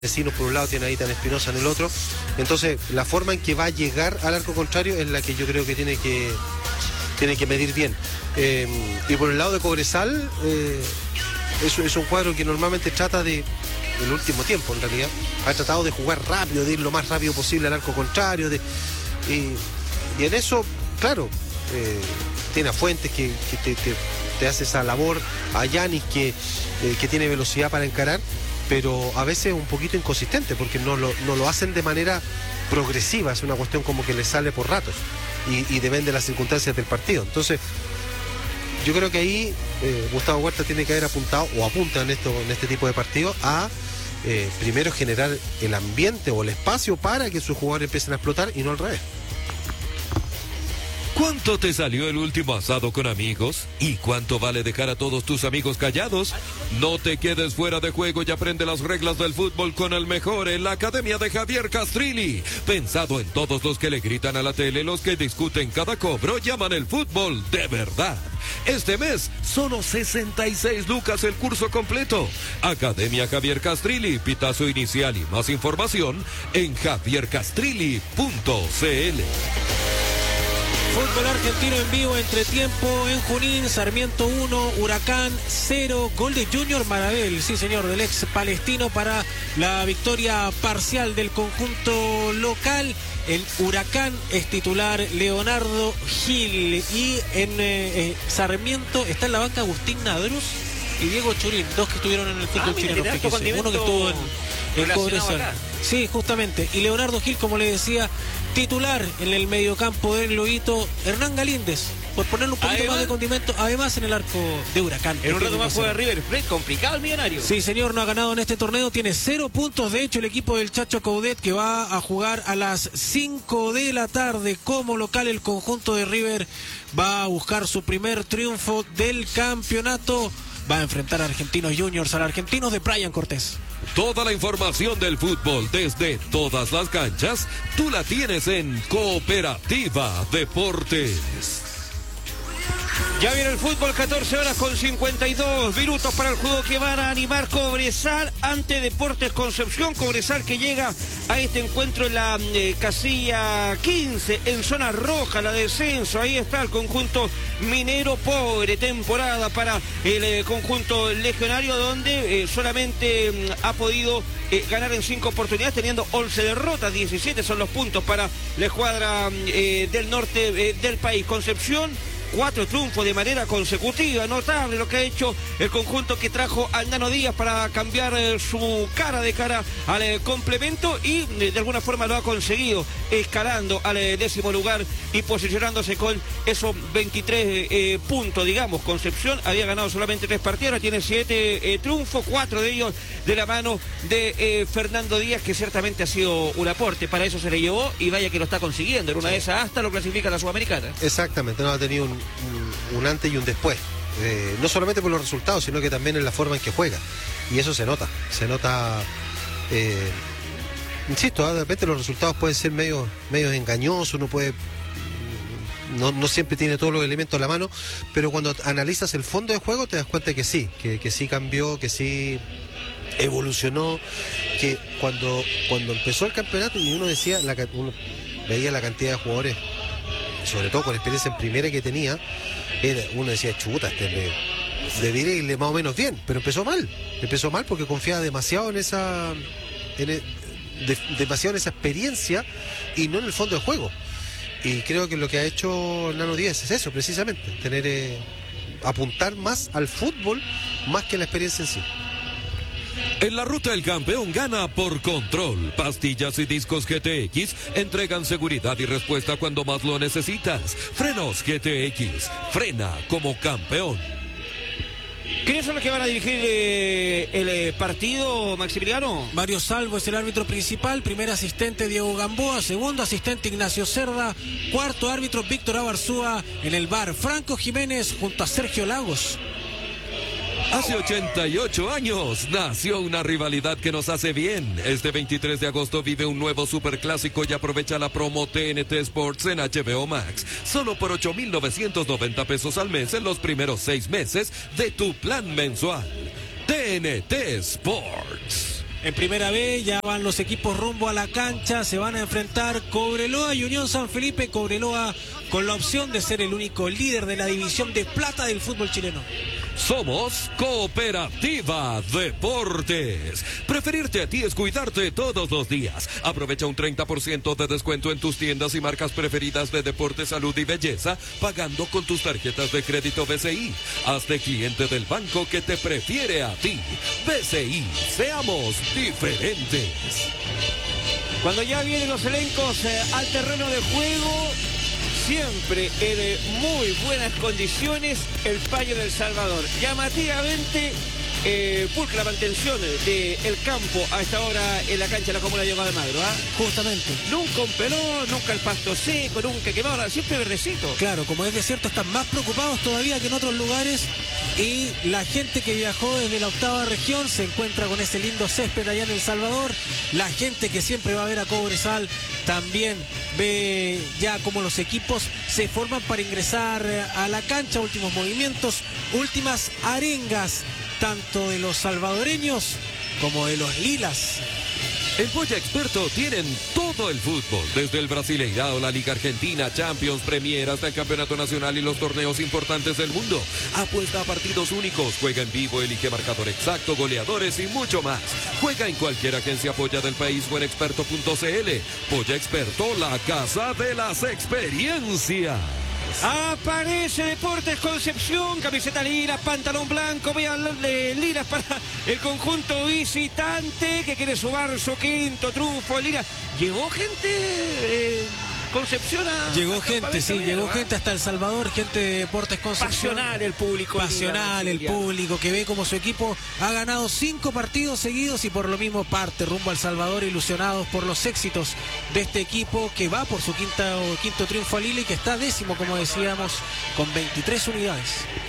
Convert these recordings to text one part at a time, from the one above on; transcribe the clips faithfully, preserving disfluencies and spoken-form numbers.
Vecinos por un lado, tiene a Ethan Espinosa en el otro. Entonces, la forma en que va a llegar al arco contrario es la que yo creo que tiene que, tiene que medir bien. Eh, y por el lado de Cobresal, eh, es, es un cuadro que normalmente trata de, el último tiempo en realidad, ha tratado de jugar rápido, de ir lo más rápido posible al arco contrario. De, y, y en eso, claro, eh, tiene a Fuentes que, que te, te, te hace esa labor, a Yanis que, eh, que tiene velocidad para encarar, pero a veces un poquito inconsistente, porque no lo, no lo hacen de manera progresiva, es una cuestión como que les sale por ratos, y, y depende de las circunstancias del partido. Entonces, yo creo que ahí eh, Gustavo Huerta tiene que haber apuntado, o apunta en, esto, en este tipo de partidos, a eh, primero generar el ambiente o el espacio para que sus jugadores empiecen a explotar y no al revés. ¿Cuánto te salió el último asado con amigos? ¿Y cuánto vale dejar a todos tus amigos callados? No te quedes fuera de juego y aprende las reglas del fútbol con el mejor en la Academia de Javier Castrilli. Pensado en todos los que le gritan a la tele, los que discuten cada cobro, llaman el fútbol de verdad. Este mes, solo sesenta y seis lucas el curso completo. Academia Javier Castrilli, pitazo inicial y más información en javier castrilli punto c l. Fútbol argentino en vivo, entretiempo en Junín, Sarmiento uno, Huracán cero, gol de Junior Marabel, sí señor, del ex palestino para la victoria parcial del conjunto local. El Huracán es titular Leonardo Gil y en eh, eh, Sarmiento está en la banca Agustín Nadruz y Diego Churín, dos que estuvieron en el fútbol ah, chileno, fíjese, uno que estuvo en, en Cobresal. Sí, justamente, y Leonardo Gil, como le decía, titular en el mediocampo del Loito, Hernán Galíndez, por ponerle un poquito además, más de condimento, además en el arco de Huracán. En un rato más juega River Plate, complicado el millonario. Sí, señor, no ha ganado en este torneo, tiene cero puntos, de hecho el equipo del Chacho Coudet, que va a jugar a las cinco de la tarde como local, el conjunto de River va a buscar su primer triunfo del campeonato. Va a enfrentar a Argentinos Juniors, a los argentinos de Brian Cortés. Toda la información del fútbol desde todas las canchas, tú la tienes en Cooperativa Deportes. Ya viene el fútbol, catorce horas con cincuenta y dos minutos para el juego que van a animar Cobresal ante Deportes Concepción. Cobresal que llega a este encuentro en la eh, casilla quince, en zona roja, la descenso. Ahí está el conjunto minero, pobre temporada para el eh, conjunto legionario, donde eh, solamente eh, ha podido eh, ganar en cinco oportunidades, teniendo once derrotas, diecisiete son los puntos para la escuadra eh, del norte eh, del país. Concepción, cuatro triunfos de manera consecutiva, notable lo que ha hecho el conjunto que trajo al Nano Díaz para cambiar eh, su cara de cara al eh, complemento y eh, de alguna forma lo ha conseguido, escalando al eh, décimo lugar y posicionándose con esos veintitrés eh, puntos, digamos. Concepción había ganado solamente tres partidos, ahora tiene siete eh, triunfos, cuatro de ellos de la mano de eh, Fernando Díaz, que ciertamente ha sido un aporte, para eso se le llevó y vaya que lo está consiguiendo, en una de esas hasta lo clasifica a la Sudamericana. Exactamente, no ha tenido un Un, un antes y un después, eh, no solamente por los resultados, sino que también en la forma en que juega, y eso se nota, se nota, eh, insisto, ¿eh? De repente los resultados pueden ser medio, medio engañosos, uno puede, no, no siempre tiene todos los elementos a la mano, pero cuando analizas el fondo de juego te das cuenta que sí, que, que sí cambió, que sí evolucionó, que cuando, cuando empezó el campeonato y uno decía, la, uno veía la cantidad de jugadores, sobre todo con experiencia en primera que tenía, era, uno decía, chuta, este le, debería irle más o menos bien, pero empezó mal, empezó mal porque confiaba demasiado en esa, en el, de, demasiado en esa experiencia y no en el fondo del juego. Y creo que lo que ha hecho Nano Díaz es eso, precisamente, tener, eh, apuntar más al fútbol más que la experiencia en sí. En la ruta el campeón gana por Control. Pastillas y discos G T X entregan seguridad y respuesta cuando más lo necesitas. Frenos G T X. Frena como campeón. ¿Quiénes son los que van a dirigir eh, el eh, partido, Maximiliano? Mario Salvo es el árbitro principal, primer asistente Diego Gamboa, segundo asistente Ignacio Cerda, cuarto árbitro Víctor Abarzúa, en el V A R Franco Jiménez junto a Sergio Lagos. Hace ochenta y ocho años nació una rivalidad que nos hace bien. Este veintitrés de agosto vive un nuevo superclásico y aprovecha la promo T N T Sports en H B O Max. Solo por ocho mil novecientos noventa pesos al mes en los primeros seis meses de tu plan mensual. T N T Sports. En primera vez ya van los equipos rumbo a la cancha, se van a enfrentar Cobreloa y Unión San Felipe. Cobreloa con la opción de ser el único líder de la división de plata del fútbol chileno. Somos Cooperativa Deportes. Preferirte a ti es cuidarte todos los días. Aprovecha un treinta por ciento de descuento en tus tiendas y marcas preferidas de deporte, salud y belleza, pagando con tus tarjetas de crédito B C I. Hazte cliente del banco que te prefiere a ti. B C I, seamos diferentes. Cuando ya vienen los elencos eh, al terreno de juego, siempre en muy buenas condiciones el Paño del Salvador. Llamativamente eh, pulcra la mantención del campo a esta hora en la cancha de la comuna de Diego de Almagro. ¿eh? Justamente. Nunca un pelón, nunca el pasto seco, nunca quemado, siempre verdecito. Claro, como es desierto, están más preocupados todavía que en otros lugares. Y la gente que viajó desde la octava región se encuentra con ese lindo césped allá en El Salvador. La gente que siempre va a ver a Cobresal también ve ya cómo los equipos se forman para ingresar a la cancha. Últimos movimientos, últimas arengas, tanto de los salvadoreños como de los lilas. En Polla Experto tienen todo el fútbol, desde el Brasileirao, la Liga Argentina, Champions, Premier, hasta el Campeonato Nacional y los torneos importantes del mundo. Apuesta a partidos únicos, juega en vivo, elige marcador exacto, goleadores y mucho más. Juega en cualquier agencia Polla del país o en experto punto c l. Polla Experto, la casa de las experiencias. Aparece Deportes Concepción, camiseta lila, pantalón blanco, vean eh, lilas para el conjunto visitante que quiere sumar su quinto triunfo. Lila, llegó gente eh, Concepción a... Llegó gente, sí, llegó gente hasta El Salvador, gente de Deportes Concepción. Pasional el público. Pasional el público que ve como su equipo ha ganado cinco partidos seguidos y por lo mismo parte rumbo al Salvador, ilusionados por los éxitos de este equipo que va por su quinta, quinto triunfo al hilo y que está décimo, como decíamos, con veintitrés unidades.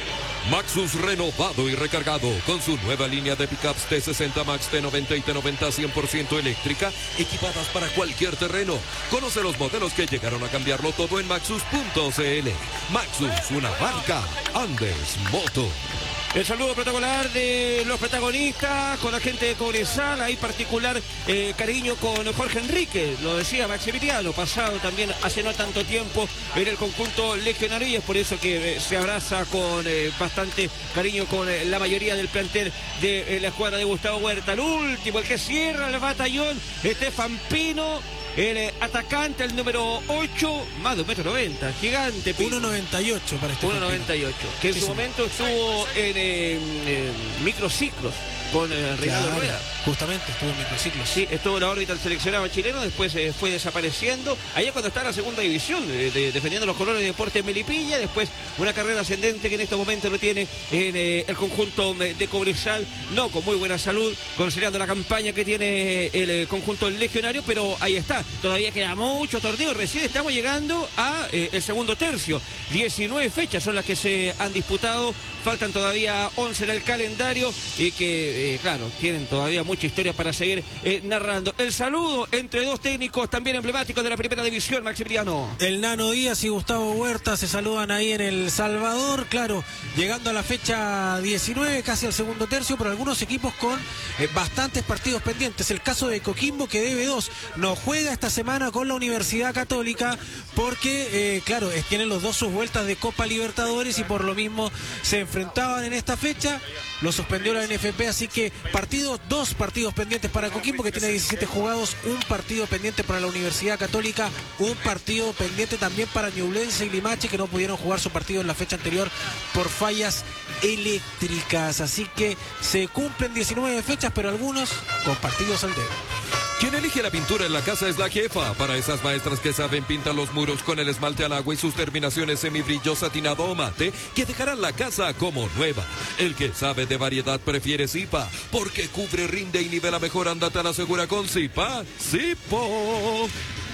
Maxus renovado y recargado con su nueva línea de pickups T sesenta Max, T noventa y T noventa cien por ciento eléctrica, equipadas para cualquier terreno. Conoce los modelos que llegaron a cambiarlo todo en maxus punto c l. Maxus, una marca Andes Moto. El saludo protocolar de los protagonistas con la gente de Cobresal, hay particular eh, cariño con Jorge Enrique, lo decía Maximiliano, pasado también hace no tanto tiempo en el conjunto legionario y es por eso que eh, se abraza con eh, bastante cariño con eh, la mayoría del plantel de eh, la escuadra de Gustavo Huerta. El último, el que cierra el batallón, Estefan Pino. El eh, atacante, el número ocho, más de un metro noventa, gigante. uno noventa y ocho para este uno noventa y ocho, que en sí, su sí. momento estuvo en, eh, en microciclos con eh, Reinaldo claro, Rueda. Justamente estuvo en microciclos. Sí, estuvo en la órbita del seleccionado chileno, después eh, fue desapareciendo. Allá cuando está en la segunda división, eh, de, defendiendo los colores de Deportes Melipilla, después una carrera ascendente que en estos momentos lo tiene en eh, el conjunto de Cobresal, no con muy buena salud, considerando la campaña que tiene el eh, conjunto legionario, pero ahí está, todavía queda mucho torneo, recién estamos llegando a eh, el segundo tercio, diecinueve fechas son las que se han disputado, faltan todavía once en el calendario y que, eh, claro, tienen todavía mucha historia para seguir eh, narrando. El saludo entre dos técnicos también emblemáticos de la primera división, Maximiliano. El Nano Díaz y Gustavo Huerta se saludan ahí en El Salvador, claro, llegando a la fecha diecinueve, casi al segundo tercio, pero algunos equipos con eh, bastantes partidos pendientes. El caso de Coquimbo, que debe dos, no juega esta semana con la Universidad Católica porque, eh, claro, eh, tienen los dos sus vueltas de Copa Libertadores y por lo mismo se enfrentaban en esta fecha, lo suspendió la N F P, así que partidos, dos partidos pendientes para Coquimbo, que tiene diecisiete jugados, un partido pendiente para la Universidad Católica, un partido pendiente también para Ñublense y Limache, que no pudieron jugar su partido en la fecha anterior por fallas eléctricas, así que se cumplen diecinueve fechas, pero algunos con partidos al dedo. Quien elige la pintura en la casa es la jefa. Para esas maestras que saben pintar los muros con el esmalte al agua y sus terminaciones semibrillo, satinado o mate, que dejarán la casa como nueva. El que sabe de variedad prefiere Zipa, porque cubre, rinde y nivela mejor. Andate a la segura con Zipa. Zipo.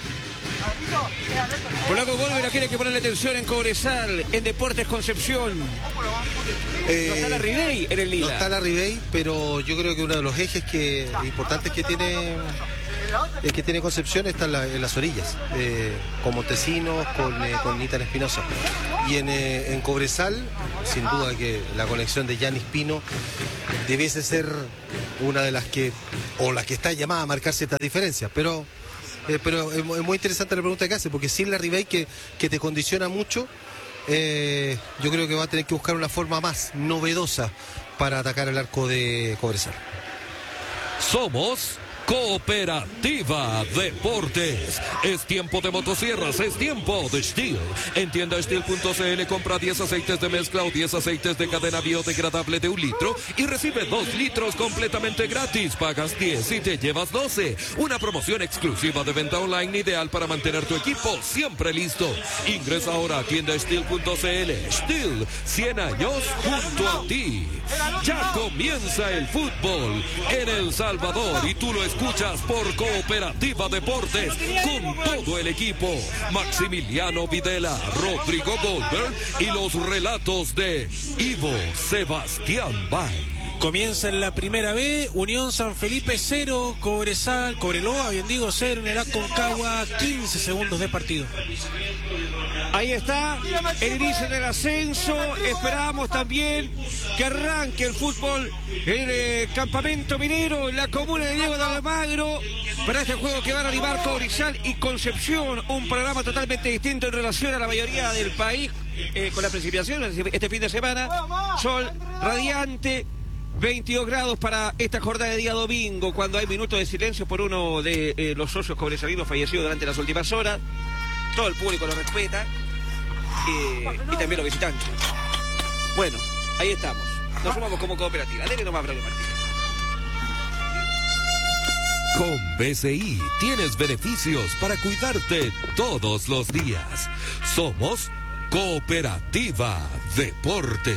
Polaco Golver quiere que ponerle atención en Cobresal, en Deportes Concepción. Eh, no está la Ribey en el Lila. No está la Ribey, pero yo creo que uno de los ejes que importantes que tiene el que tiene Concepción está en, la, en las orillas, eh, con Montesinos, con, eh, con Nitan Espinosa. Y en, eh, en Cobresal, sin duda que la conexión de Yanis Pino debiese ser una de las que o la que está llamada a marcar ciertas diferencias, pero eh, pero es, es muy interesante la pregunta que hace, porque sin la Ribey que, que te condiciona mucho, eh, yo creo que va a tener que buscar una forma más novedosa para atacar el arco de Cobresal. Somos Cooperativa Deportes. Es tiempo de motosierras, es tiempo de Steel. En tienda steel punto c l compra diez aceites de mezcla o diez aceites de cadena biodegradable de un litro y recibe dos litros completamente gratis. Pagas diez y te llevas doce. Una promoción exclusiva de venta online ideal para mantener tu equipo siempre listo. Ingresa ahora a tienda steel punto c l. Steel, cien años junto a ti. Ya comienza el fútbol en El Salvador y tú lo escuchas por Cooperativa Deportes con todo el equipo. Maximiliano Videla, Rodrigo Goldberg y los relatos de Ivo Sebastián Bay. Comienza en la primera B, Unión San Felipe cero, Cobresal, Cobreloa, bien digo, cero en el Aconcagua, quince segundos de partido. Ahí está el inicio del ascenso. Esperamos también que arranque el fútbol en el campamento minero, en la comuna de Diego de Almagro, para este juego que van a animar Cobresal y Concepción. Un programa totalmente distinto en relación a la mayoría del país, eh, con la precipitación este fin de semana. Sol radiante, veintidós grados para esta jornada de día domingo, cuando hay minutos de silencio por uno de eh, los socios cobresalinos fallecidos durante las últimas horas. Todo el público lo respeta, eh, y también los visitantes. Bueno, ahí estamos. Nos sumamos como cooperativa. Dele nomás, Braulio Martínez. Con B C I tienes beneficios para cuidarte todos los días. Somos Cooperativa Deportes.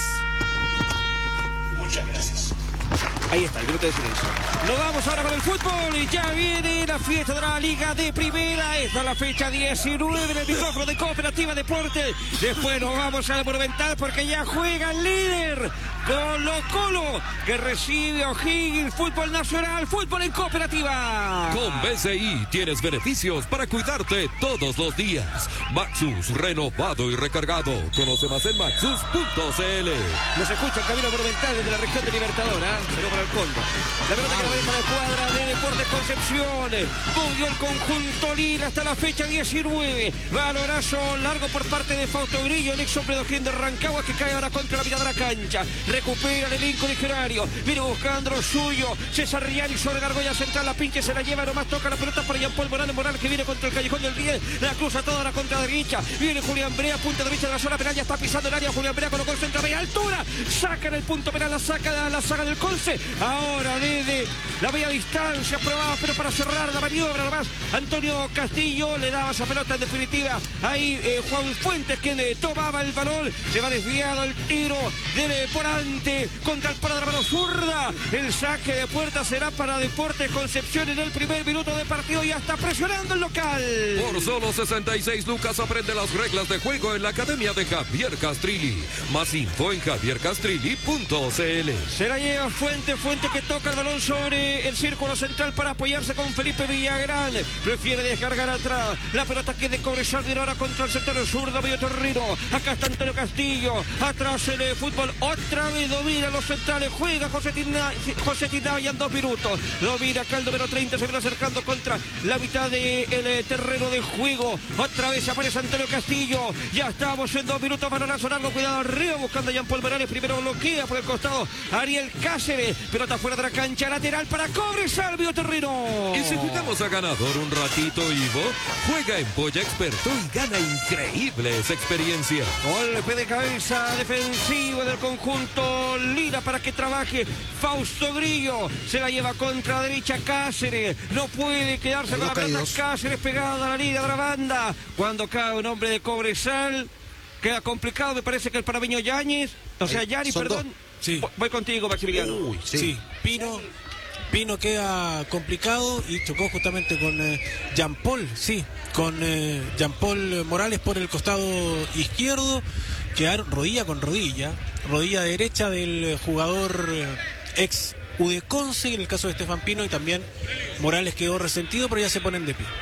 Muchas gracias. Ahí está, el minuto de silencio. Nos vamos ahora con el fútbol y ya viene la fiesta de la Liga de Primera. Esta es la fecha diecinueve en el micrófono de Cooperativa Deportes. Después nos vamos al Monumental porque ya juega el líder Colo Colo, que recibe O'Higgins. Fútbol nacional, fútbol en Cooperativa. Con B C I tienes beneficios para cuidarte todos los días. Maxus, renovado y recargado. Conoce más en maxus punto c l. Nos escucha el camino monumental desde la región de Libertador, ¿eh? Pero para el Condo. La pelota que la deja la cuadra de Deportes Concepción. Movió el conjunto Lila hasta la fecha diecinueve. Valorazo largo por parte de Fausto Grillo, el ex hombre de O'Higgins de Rancagua, que cae ahora contra la mitad de la cancha. Recupera el elenco ligerario. Viene buscando lo suyo. César Riani sobre la argolla central. La pinche se la lleva. Nomás toca la pelota para Jean Paul Morales. Morales que viene contra el callejón del diez. La cruza toda la contra derecha. Viene Julián Brea. Punta derecha de la zona penal. Ya está pisando el área. Julián Brea colocó el centro a media altura. Saca en el punto penal. La saca de la saga del Conce. Ahora desde la media distancia. Probaba pero para cerrar la maniobra. Nomás Antonio Castillo le daba esa pelota en definitiva. Ahí eh, Juan Fuentes quien eh, tomaba el balón. Se va desviado el tiro de Porán contra el palo de la mano zurda. El saque de puerta será para Deportes Concepción en el primer minuto de partido. Ya está presionando el local. Por solo sesenta y seis lucas aprende las reglas de juego en la academia de Javier Castrilli. Más info en javier castrilli punto c l. Se la lleva Fuente, Fuente que toca el balón sobre el círculo central para apoyarse con Felipe Villagrán. Prefiere descargar atrás. La pelota que de Cobresal viene ahora contra el sector zurdo, medio terreno. Acá está Antonio Castillo. Atrás en el fútbol otra vez domina los centrales, juega José Tinay, José Tinay en dos minutos, domina acá el número treinta, se viene acercando contra la mitad del de terreno de juego, otra vez aparece Antonio Castillo, ya estamos en dos minutos, para sonarlo, cuidado arriba, buscando a Jean Paul Morales, primero bloquea por el costado Ariel Cáceres, pelota fuera de la cancha, lateral para Cobresal, medio terreno. Y si jugamos a ganador un ratito, Ivo, juega en Polla Experto y gana increíbles experiencias. Golpe de cabeza defensivo del conjunto Lira para que trabaje Fausto Grillo. Se la lleva contra derecha Cáceres. No puede quedarse con la pelota. Cáceres pegada a la línea de la banda. Cuando cae un hombre de Cobresal, queda complicado. Me parece que el panameño Yáñez, o sea, Yari, perdón. Sí. Voy contigo, Maximiliano. Uy, sí. sí. Pino. Pino queda complicado y chocó justamente con eh, Jean Paul, sí, con eh, Jean Paul Morales por el costado izquierdo. Quedaron rodilla con rodilla, rodilla derecha del jugador eh, ex U D Conce, en el caso de Estefan Pino, y también Morales quedó resentido, pero ya se ponen de pie.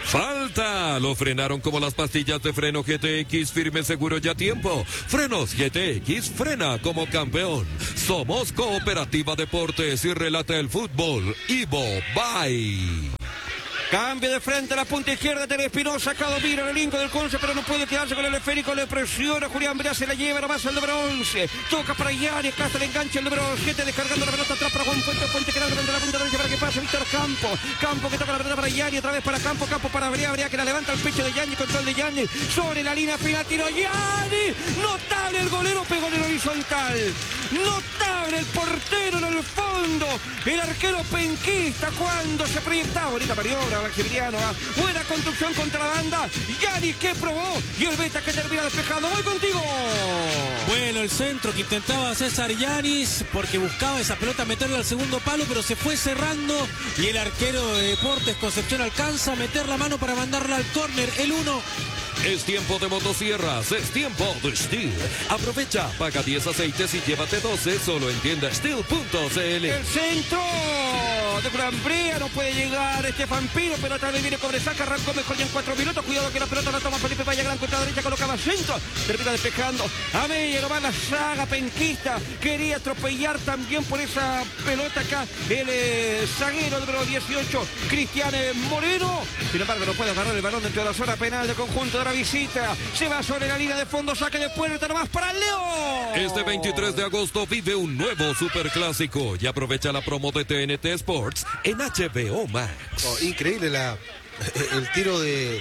Falta, lo frenaron como las pastillas de freno G T X, firme, seguro y a tiempo. Frenos G T X, frena como campeón. Somos Cooperativa Deportes y relata el fútbol. Ivo, bye. Cambio de frente a la punta izquierda, Tere Espinosa, acá domina el hinco del Conce, pero no puede quedarse con el esférico, le presiona Julián Brea, se la lleva nomás al número once, toca para Yari, acá se le engancha el número siete, descargando la pelota atrás para Juan Fuente, Fuente que la frente a la punta derecha para que pase Víctor Campo, Campo que toca la pelota para Yari, otra vez para Campo, Campo para Brea, Brea que la levanta al pecho de Yanni, control de Yanni, sobre la línea final, tiro Yanni, notable el golero, pegó en el horizontal, notable el portero en el fondo, el arquero penquista cuando se proyectaba, bonita maniobra, Maximiliano, ¿eh? Buena construcción contra la banda, Yanni que probó y el Beta que termina despejando. Voy contigo. Bueno, el centro que intentaba César Yanis porque buscaba esa pelota meterla al segundo palo, pero se fue cerrando y el arquero de Deportes Concepción alcanza a meter la mano para mandarla al córner. El uno. Es tiempo de motosierras, es tiempo de Steel. Aprovecha, paga diez aceites y llévate doce solo en tienda steel punto c l. El centro de Julián Brea, no puede llegar Estefan Pino, pero otra vez viene Cobresaca, arrancó mejor ya en cuatro minutos, cuidado que la pelota la toma Felipe Vallagrán contra la derecha, colocaba centro, termina despejando a media, no va la saga penquista, quería atropellar también por esa pelota acá el eh, zaguero número dieciocho, Cristian Moreno, sin embargo no puede agarrar el balón dentro de la zona penal del conjunto de la visita, se va sobre la línea de fondo, saque de puerta nomás para el León. Este veintitrés de agosto vive un nuevo superclásico y aprovecha la promo de T N T Sports en H B O Max. Oh, increíble la, el tiro de,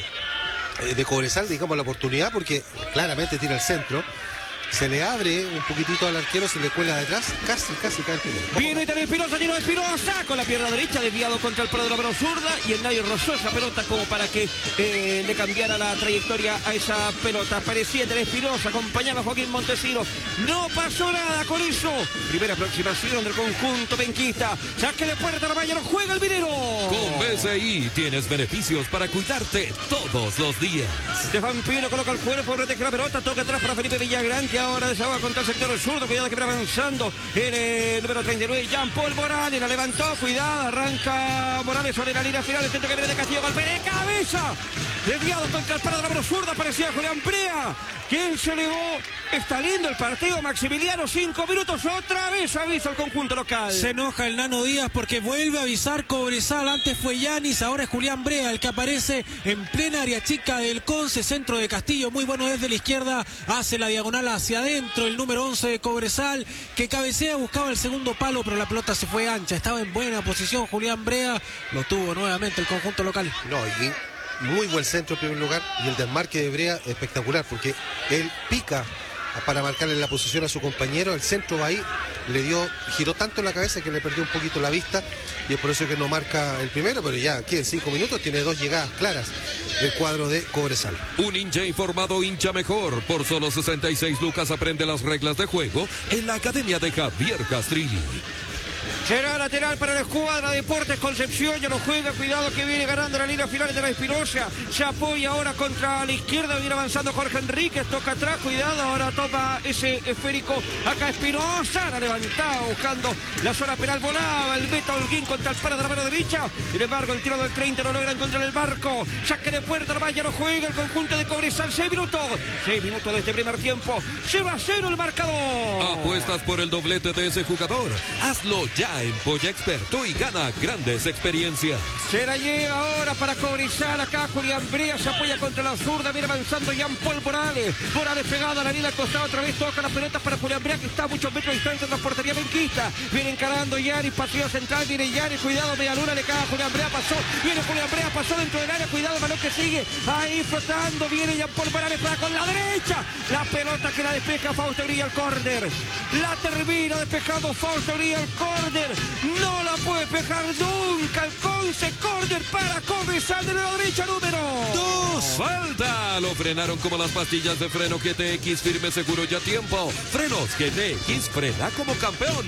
de Cobresal, digamos, la oportunidad, porque claramente tira el centro. Se le abre un poquitito al arquero, se le cuela detrás, casi, casi cae el primero. Viene Italia Espinosa, tiro de Espinosa, con la pierna derecha, desviado contra el palo de la mano zurda, y el Nayo rozó esa pelota como para que eh, le cambiara la trayectoria a esa pelota. Parecía Italia Espinosa, acompañaba a Joaquín Montesino. No pasó nada con eso. Primera aproximación del conjunto penquista. Saque de puerta, la valla, no juega el minero. Con B C I tienes beneficios para cuidarte todos los días. Estefan Pino coloca el cuerpo, protege la pelota, toca atrás para Felipe Villagrán, que ahora desahoga contra el sector del zurdo, cuidado que viene avanzando el eh, número treinta y nueve, Jean Paul Morales, la levantó, cuidado, arranca Morales sobre la línea final, el centro que viene de Castillo, golpe de cabeza, desviado contra el palo de la mano zurda, parecía Julián Brea, quien se elevó, está lindo el partido, Maximiliano, cinco minutos, otra vez avisa el conjunto local. Se enoja el Nano Díaz porque vuelve a avisar Cobresal, antes fue Yanis, ahora es Julián Brea el que aparece en plena área chica del Conce, centro de Castillo, muy bueno desde la izquierda, hace la diagonal hacia adentro, el número once de Cobresal, que cabecea, buscaba el segundo palo, pero la pelota se fue ancha, estaba en buena posición Julián Brea, lo tuvo nuevamente el conjunto local. No, y muy buen centro en primer lugar, y el desmarque de Brea espectacular, porque él pica para marcarle la posición a su compañero, el centro va ahí, le dio, giró tanto la cabeza que le perdió un poquito la vista, y es por eso que no marca el primero, pero ya aquí en cinco minutos tiene dos llegadas claras el cuadro de Cobresal. Un hincha informado, hincha mejor. Por solo sesenta y seis lucas aprende las reglas de juego en la Academia de Javier Castrilli. Será lateral para la escuadra Deportes Concepción, ya lo juega, cuidado que viene ganando la línea final de la Espinosa, se apoya ahora contra la izquierda, viene avanzando Jorge Enríquez, toca atrás, cuidado, ahora toma ese esférico, acá Espinosa, la levantaba buscando la zona penal, volaba el Beta Holguín contra el palo de la mano derecha, sin embargo el tiro del treinta no logra encontrar el marco, saque de puerta, nomás ya lo juega el conjunto de Cobresal, seis minutos, seis minutos de este primer tiempo, se va a cero el marcador. Apuestas por el doblete de ese jugador, hazlo ya en Polla Experto y gana grandes experiencias. Se la lleva ahora para Cobresal, acá Julián Brea se apoya contra la zurda, viene avanzando Jean Paul Morales, Morales pegado a la línea al costado, otra vez toca las pelotas para Julián Brea que está a muchos metros de distancia en la portería penquista, viene encarando Yanis, pasillo central, viene Yanis, cuidado, media luna, le cae a Julián Brea, pasó, viene Julián Brea, pasó dentro del área, cuidado, el balón que sigue, ahí flotando, viene Jean Paul Morales para con la derecha, la pelota que la despeja Fausto Grilla al córner, la termina despejando Fausto Grilla al córner, no la puede despejar nunca el Conce, córner para Cobresal de la derecha número dos. Falta, lo frenaron como las pastillas de freno G T X, firme, seguro y a tiempo. Frenos G T X, frena como campeón.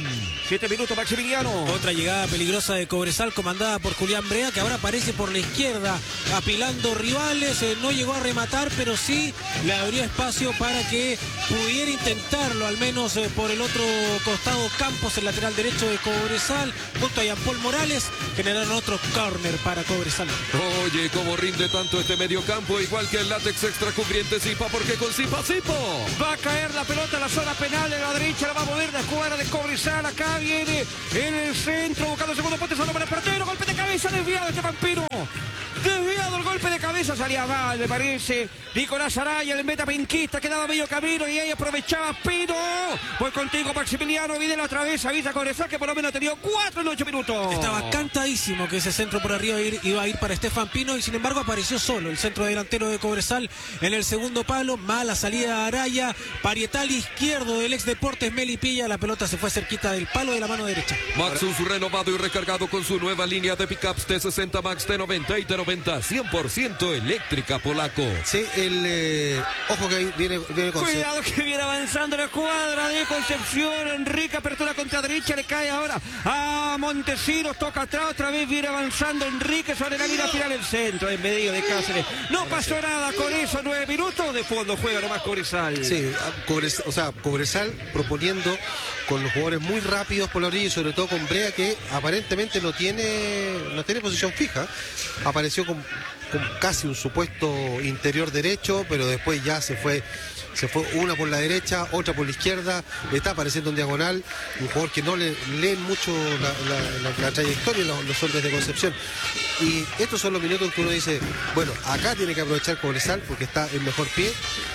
Siete minutos, Maximiliano. Otra llegada peligrosa de Cobresal comandada por Julián Brea, que ahora aparece por la izquierda apilando rivales. Eh, no llegó a rematar, pero sí le abrió espacio para que pudiera intentarlo, al menos eh, por el otro costado. Campos, el lateral derecho de Cobresal, junto a Jean Paul Morales, generaron otro córner para Cobresal. Oye, cómo rinde tanto este mediocampo, igual que el látex extra cubriente Zipa, porque con Zipa, Zipa. Va a caer la pelota a la zona penal de la derecha, la va a mover la escuadra de Cobresal. Acá viene en el centro, buscando el segundo poste, solo para el portero. Golpe de cabeza, desviado este vampiro. Desviado el golpe de cabeza, salía mal, me parece. Nicolás Araya, el metapenquista, quedaba medio camino y ahí aprovechaba Pino. Voy contigo, Maximiliano. Viene otra vez, avisa Cobresal que por lo menos ha tenido cuatro en ocho minutos. Estaba cantadísimo que ese centro por arriba iba a ir, iba a ir para Estefan Pino, y sin embargo apareció solo el centro delantero de Cobresal en el segundo palo. Mala salida de Araya, parietal izquierdo del ex Deportes Melipilla. La pelota se fue cerquita del palo de la mano derecha. Maxus renovado y recargado con su nueva línea de pickups T sesenta Max, T noventa y T noventa, cien por ciento eléctrica, polaco. Sí, el eh, ojo que viene, viene con Cuidado que viene avanzando la cuadra de Concepción. Enrique, apertura contra derecha, le cae ahora a Montesinos, toca atrás, otra vez viene avanzando Enrique sobre la línea final, el centro en medio de Cáceres. No pasó nada con eso, nueve minutos de fondo, juega nomás Cobresal. Sí, Cobresal, o sea, Cobresal proponiendo con los jugadores muy rápidos por la orilla y sobre todo con Brea, que aparentemente no tiene no tiene posición fija. Apareció con, con casi un supuesto interior derecho, pero después ya se fue se fue una por la derecha, otra por la izquierda, está apareciendo en diagonal, un jugador que no le leen mucho la, la, la, la trayectoria los, los hombres de Concepción. Y estos son los minutos en que uno dice, bueno, acá tiene que aprovechar Cobresal porque está en mejor pie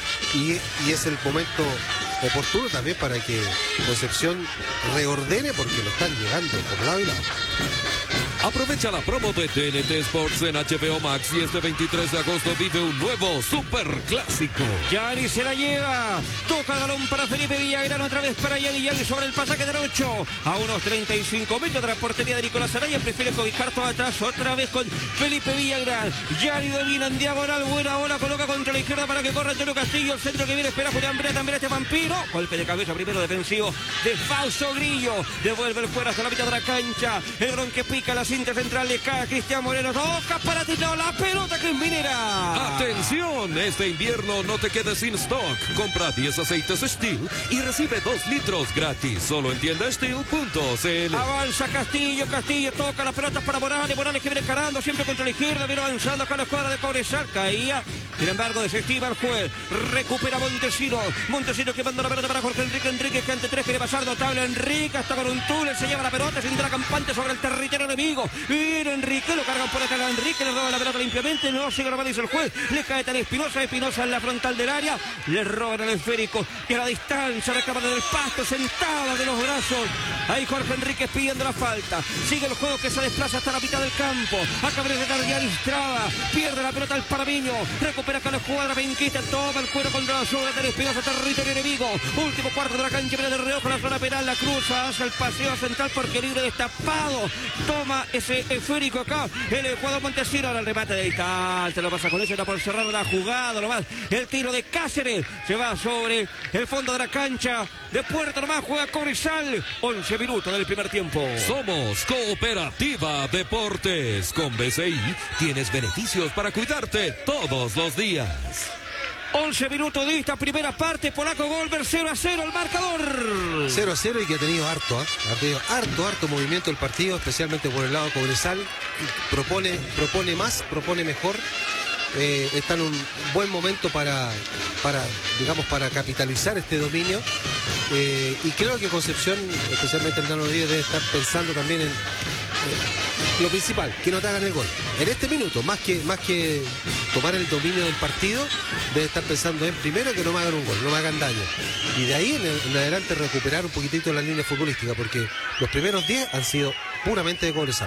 y, y es el momento oportuno también para que Concepción reordene, porque lo están llegando por lado y lado. Aprovecha la promo de T N T Sports en H B O Max y este veintitrés de agosto vive un nuevo superclásico. Yani se la lleva, toca el balón para Felipe Villagrán, otra vez para Yani, Yani sobre el pasaje del ocho, a unos treinta y cinco metros de la portería de Nicolás Araya, prefiere cobijar todo atrás, otra vez con Felipe Villagrán. Yani domina en diagonal, buena bola, coloca contra la izquierda para que corra Antonio Castillo, el centro que viene, espera Julián Brea, también este vampiro, golpe de cabeza primero defensivo de Fausto Grillo, devuelve el fuera hasta la mitad de la cancha, el balón que pica la cinta central, le cae a Cristian Moreno, toca para ti, no, la pelota que es Minera. ¡Atención! Este invierno no te quedes sin stock. Compra diez aceites Steel y recibe dos litros gratis, solo en tienda steel punto c l. Avanza Castillo, Castillo toca las pelotas para Morales, Morales que viene encarando siempre contra la izquierda, viene avanzando con la escuadra de Cobresal, caía, sin embargo desestima el juez, recupera Montesinos, Montesinos que manda la pelota para Jorge Enrique, Enrique que ante tres quiere pasar, notable Enrique, hasta con un túnel, se lleva la pelota, se entra campante sobre el territorio enemigo, viene Enrique, lo cargan por acá a Enrique, le roba la pelota limpiamente, no sigue lo que dice el juez, le cae tan Espinosa, Espinosa en la frontal del área, le roban el esférico, y a la distancia recaba del pasto, sentada de los brazos, ahí Jorge Enrique pidiendo la falta, sigue el juego que se desplaza hasta la mitad del campo, acaba de llegar ya Estrada, pierde la pelota el Paramiño, recupera acá la escuadra penquista, toma el cuero contra la zona de Espinosa, territorio enemigo, último cuarto de la cancha, viene de reojo la zona penal, la cruza, hace el paseo central porque libre destapado, toma ese esférico acá, el jugador Montesinos, ahora el remate de Ital, se lo pasa con eso, está por cerrar la jugada, nomás, el tiro de Cáceres, se va sobre el fondo de la cancha, de puerta nomás, juega Cobresal, once minutos del primer tiempo. Somos Cooperativa Deportes. Con B C I tienes beneficios para cuidarte todos los días. once minutos de esta primera parte, Polaco Golver, cero a cero el marcador. cero a cero y que ha tenido harto, ¿eh? ha tenido harto, harto movimiento el partido, especialmente por el lado de Cobresal. Propone, propone más, propone mejor. Eh, está en un buen momento para, para, digamos, para capitalizar este dominio. Eh, y creo que Concepción, especialmente el Nano Díaz, debe estar pensando también en eh, lo principal, que no te hagan el gol. En este minuto, más que, más que tomar el dominio del partido, debe estar pensando en primero que no me hagan un gol, no me hagan daño. Y de ahí en, el, en adelante recuperar un poquitito la línea futbolística, porque los primeros diez han sido puramente de Cobresal.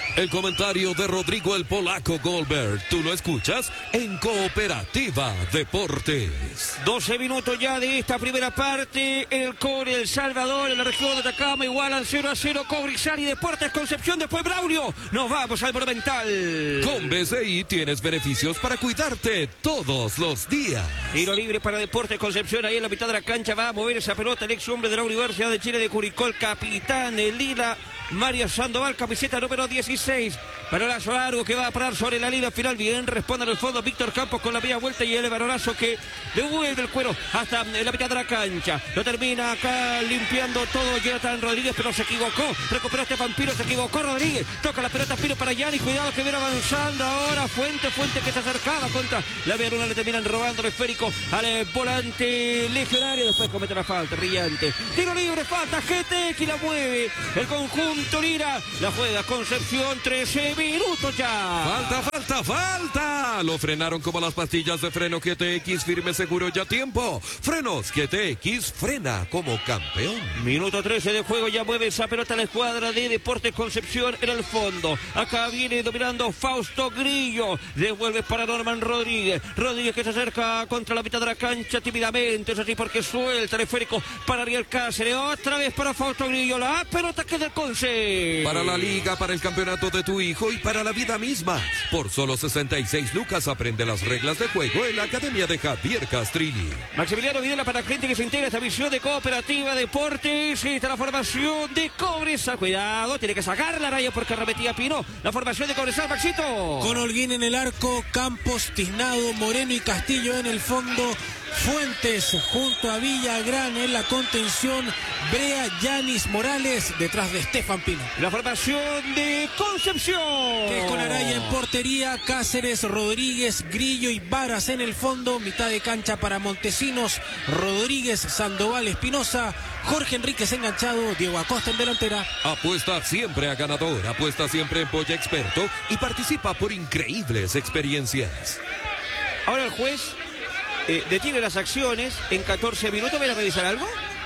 El comentario de Rodrigo el Polaco Goldberg, tú lo escuchas en Cooperativa Deportes. doce minutos ya de esta primera parte. El Cobre El Salvador, en la región de Atacama, igualan cero a cero. Cobresal y Deportes Concepción. Después Braulio. Nos vamos al Monumental. Con B C I tienes beneficios para cuidarte todos los días. Tiro libre para Deportes Concepción. Ahí en la mitad de la cancha va a mover esa pelota el ex hombre de la Universidad de Chile de Curicó, el capitán, el Lila Mario Sandoval, camiseta número dieciséis. Balolazo largo que va a parar sobre la línea final. Bien, responde en el fondo Víctor Campos con la media vuelta y el balolazo que devuelve el cuero hasta la mitad de la cancha. Lo termina acá limpiando todo Jonathan Rodríguez, pero se equivocó. Recuperó Estefan Pino, se equivocó Rodríguez. Toca la pelota Pino para Yanni. Cuidado que viene avanzando ahora. Fuente, Fuente que se acercaba contra la media luna. Le terminan robando el esférico al volante legionario. Después comete la falta. Brillante. Tiro libre, falta. G T X la mueve. El conjunto Lira. La juega Concepción. trece minutos ya. Falta, falta, falta. Lo frenaron como las pastillas de freno G T X. Firme, seguro, ya tiempo. Frenos G T X. Frena como campeón. Minuto trece de juego. Ya mueve esa pelota la escuadra de Deportes Concepción en el fondo. Acá viene dominando Fausto Grillo. Devuelve para Norman Rodríguez. Rodríguez que se acerca contra la mitad de la cancha tímidamente. Eso sí, porque suelta el esférico para Ariel Cáceres. Otra vez para Fausto Grillo. La pelota que del Conce. Para la liga, para el campeonato de tu hijo y para la vida misma. Por solo sesenta y seis lucas aprende las reglas de juego en la Academia de Javier Castrilli. Maximiliano Videla para gente que se integra a esta visión de Cooperativa Deportes. Esta es la formación de Cobresal. Cuidado, tiene que sacar la raya porque repetía Pino. La formación de Cobresal, Maxito. Con Holguín en el arco, Campos, Tiznado, Moreno y Castillo en el fondo. Fuentes junto a Villagrán en la contención. Brea, Yanis, Morales detrás de Estefan Pino. La formación de Concepción. Que es con Araya en portería, Cáceres, Rodríguez, Grillo y Varas en el fondo. Mitad de cancha para Montesinos, Rodríguez, Sandoval, Espinosa, Jorge Enríquez enganchado, Diego Acosta en delantera. Apuesta siempre a ganador, apuesta siempre en Polla Experto y participa por increíbles experiencias. Ahora el juez Eh, detiene las acciones en catorce minutos. ¿Ven a revisar algo?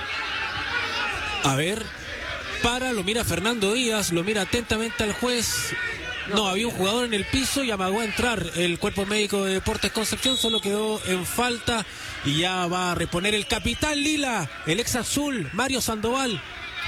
A ver, para, lo mira Fernando Díaz, lo mira atentamente al juez. No, no, había un jugador en el piso y amagó a entrar el cuerpo médico de Deportes Concepción, solo quedó en falta y ya va a reponer el capitán Lila, el ex azul, Mario Sandoval.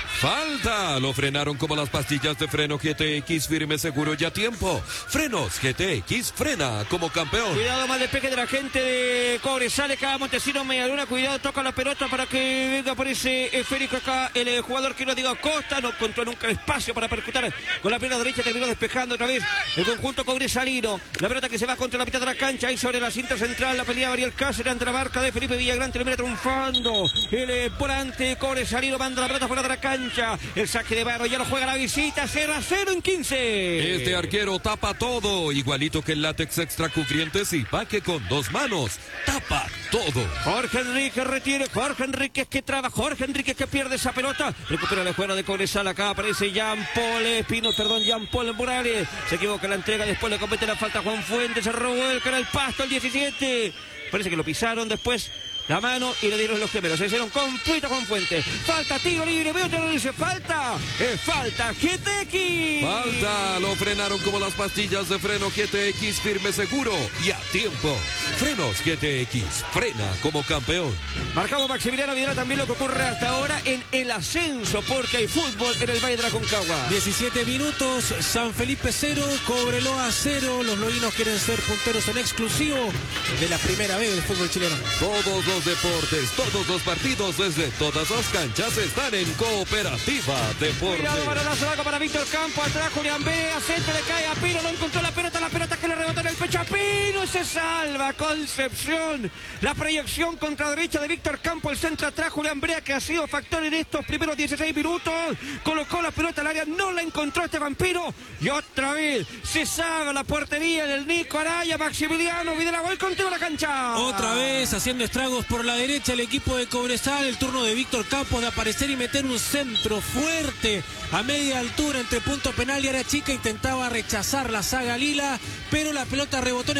Falta, lo frenaron como las pastillas de freno G T X, firme, seguro, ya tiempo. Frenos G T X, frena como campeón. Cuidado, mal despeje de la gente de Cobresal, acá Montesinos, media luna, cuidado, toca la pelota para que venga por ese esférico acá el eh, jugador que no digo Costa, no encontró nunca el espacio para percutar con la pierna derecha, terminó despejando otra vez el conjunto cobresalino. La pelota que se va contra la mitad de la cancha, ahí sobre la cinta central, la pelea Ariel Cáceres ante la marca de Felipe Villagrán, termina triunfando. El eh, volante cobresalino manda la pelota fuera de la cancha. El saque de mano ya lo juega la visita. cero a cero en quince. Este arquero tapa todo, igualito que el látex extra cubrientes y paque con dos manos. Tapa todo. Jorge Enríquez retiene. Jorge Enríquez que traba. Jorge Enríquez que pierde esa pelota. Recupera la escuadra de Cobresal. Acá aparece Jean Paul Espino. Perdón, Jean Paul Morales. Se equivoca en la entrega. Después le comete la falta a Juan Fuentes. Se robó el cara el pasto el diecisiete. Parece que lo pisaron después. La mano y le dieron los gemelos. Se hicieron completo Juan Fuentes. Falta, tiro libre. Veo que no dice falta. Es falta. G T X. Falta. Lo frenaron como las pastillas de freno G T X, firme, seguro y a tiempo. Frenos G T X. Frena como campeón. Marcamos Maximiliano Videla también lo que ocurre hasta ahora en el ascenso, porque hay fútbol en el Valle de la Concagua. diecisiete minutos. San Felipe cero. Cobreloa cero. Los loinos quieren ser punteros en exclusivo de la primera vez del fútbol chileno. Todos los deportes, todos los partidos desde todas las canchas están en Cooperativa Deportes. Cuidado, balonazo largo para Víctor Campos, atrás Julián Bea, centro le cae a Pino, no encontró la pelota, la pelota que le rebotó en el pecho a Pino y se salva Concepción. La proyección contra derecha de Víctor Campos, el centro atrás Julián Bea, que ha sido factor en estos primeros dieciséis minutos, colocó la pelota al área, no la encontró este vampiro y otra vez se salva la portería del Nico Araya. Maximiliano Videla, gol contigo la cancha. Otra vez haciendo estragos por la derecha el equipo de Cobresal. El turno de Víctor Campos de aparecer y meter un centro fuerte a media altura entre punto penal y área chica. Intentaba rechazar la saga Lila, pero la pelota rebotó en Estefan Pino.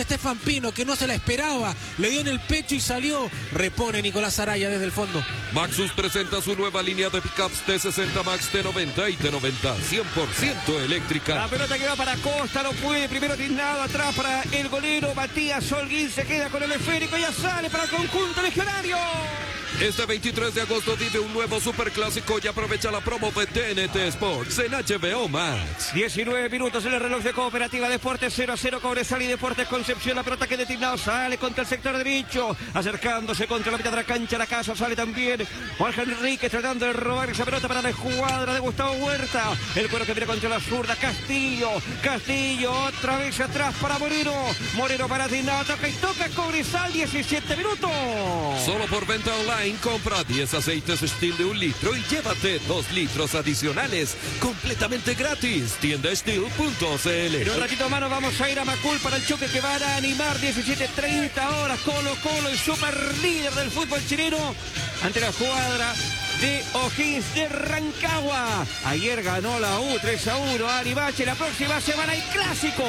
Pino, que no se la esperaba, le dio en el pecho y salió. Repone Nicolás Araya desde el fondo. Maxus presenta su nueva línea de pickups T sesenta Max, T noventa y T noventa, cien por ciento eléctrica. La pelota que va para Costa, no puede, primero tiznado atrás para el golero Matías Holguín, se queda con el esférico, ya sale para el conjunto legionario. Este veintitrés de agosto vive un nuevo superclásico y aprovecha la promo de T N T Sports en H B O Max. diecinueve minutos en el reloj de Cooperativa Deportes, cero a cero Cobresal y Deportes Concepción. La pelota que de Tiznado sale contra el sector derecho, acercándose contra la mitad de la cancha. La casa sale también Jorge Enrique tratando de robar esa pelota para la escuadra de Gustavo Huerta. El cuero que viene contra la zurda, Castillo, Castillo otra vez atrás para Moreno, Moreno para Tiznado, toca y toca Cobresal, diecisiete minutos. Solo por venta online, compra diez aceites Steel de un litro y llévate dos litros adicionales completamente gratis. Tienda steel punto c l. En un ratito más nos vamos a ir a Macul para el choque que van a animar. Diecisiete treinta horas. Colo Colo, el super líder del fútbol chileno, ante la escuadra de O'Higgins de Rancagua. Ayer ganó la U tres a uno a Aribache. La próxima semana hay clásico.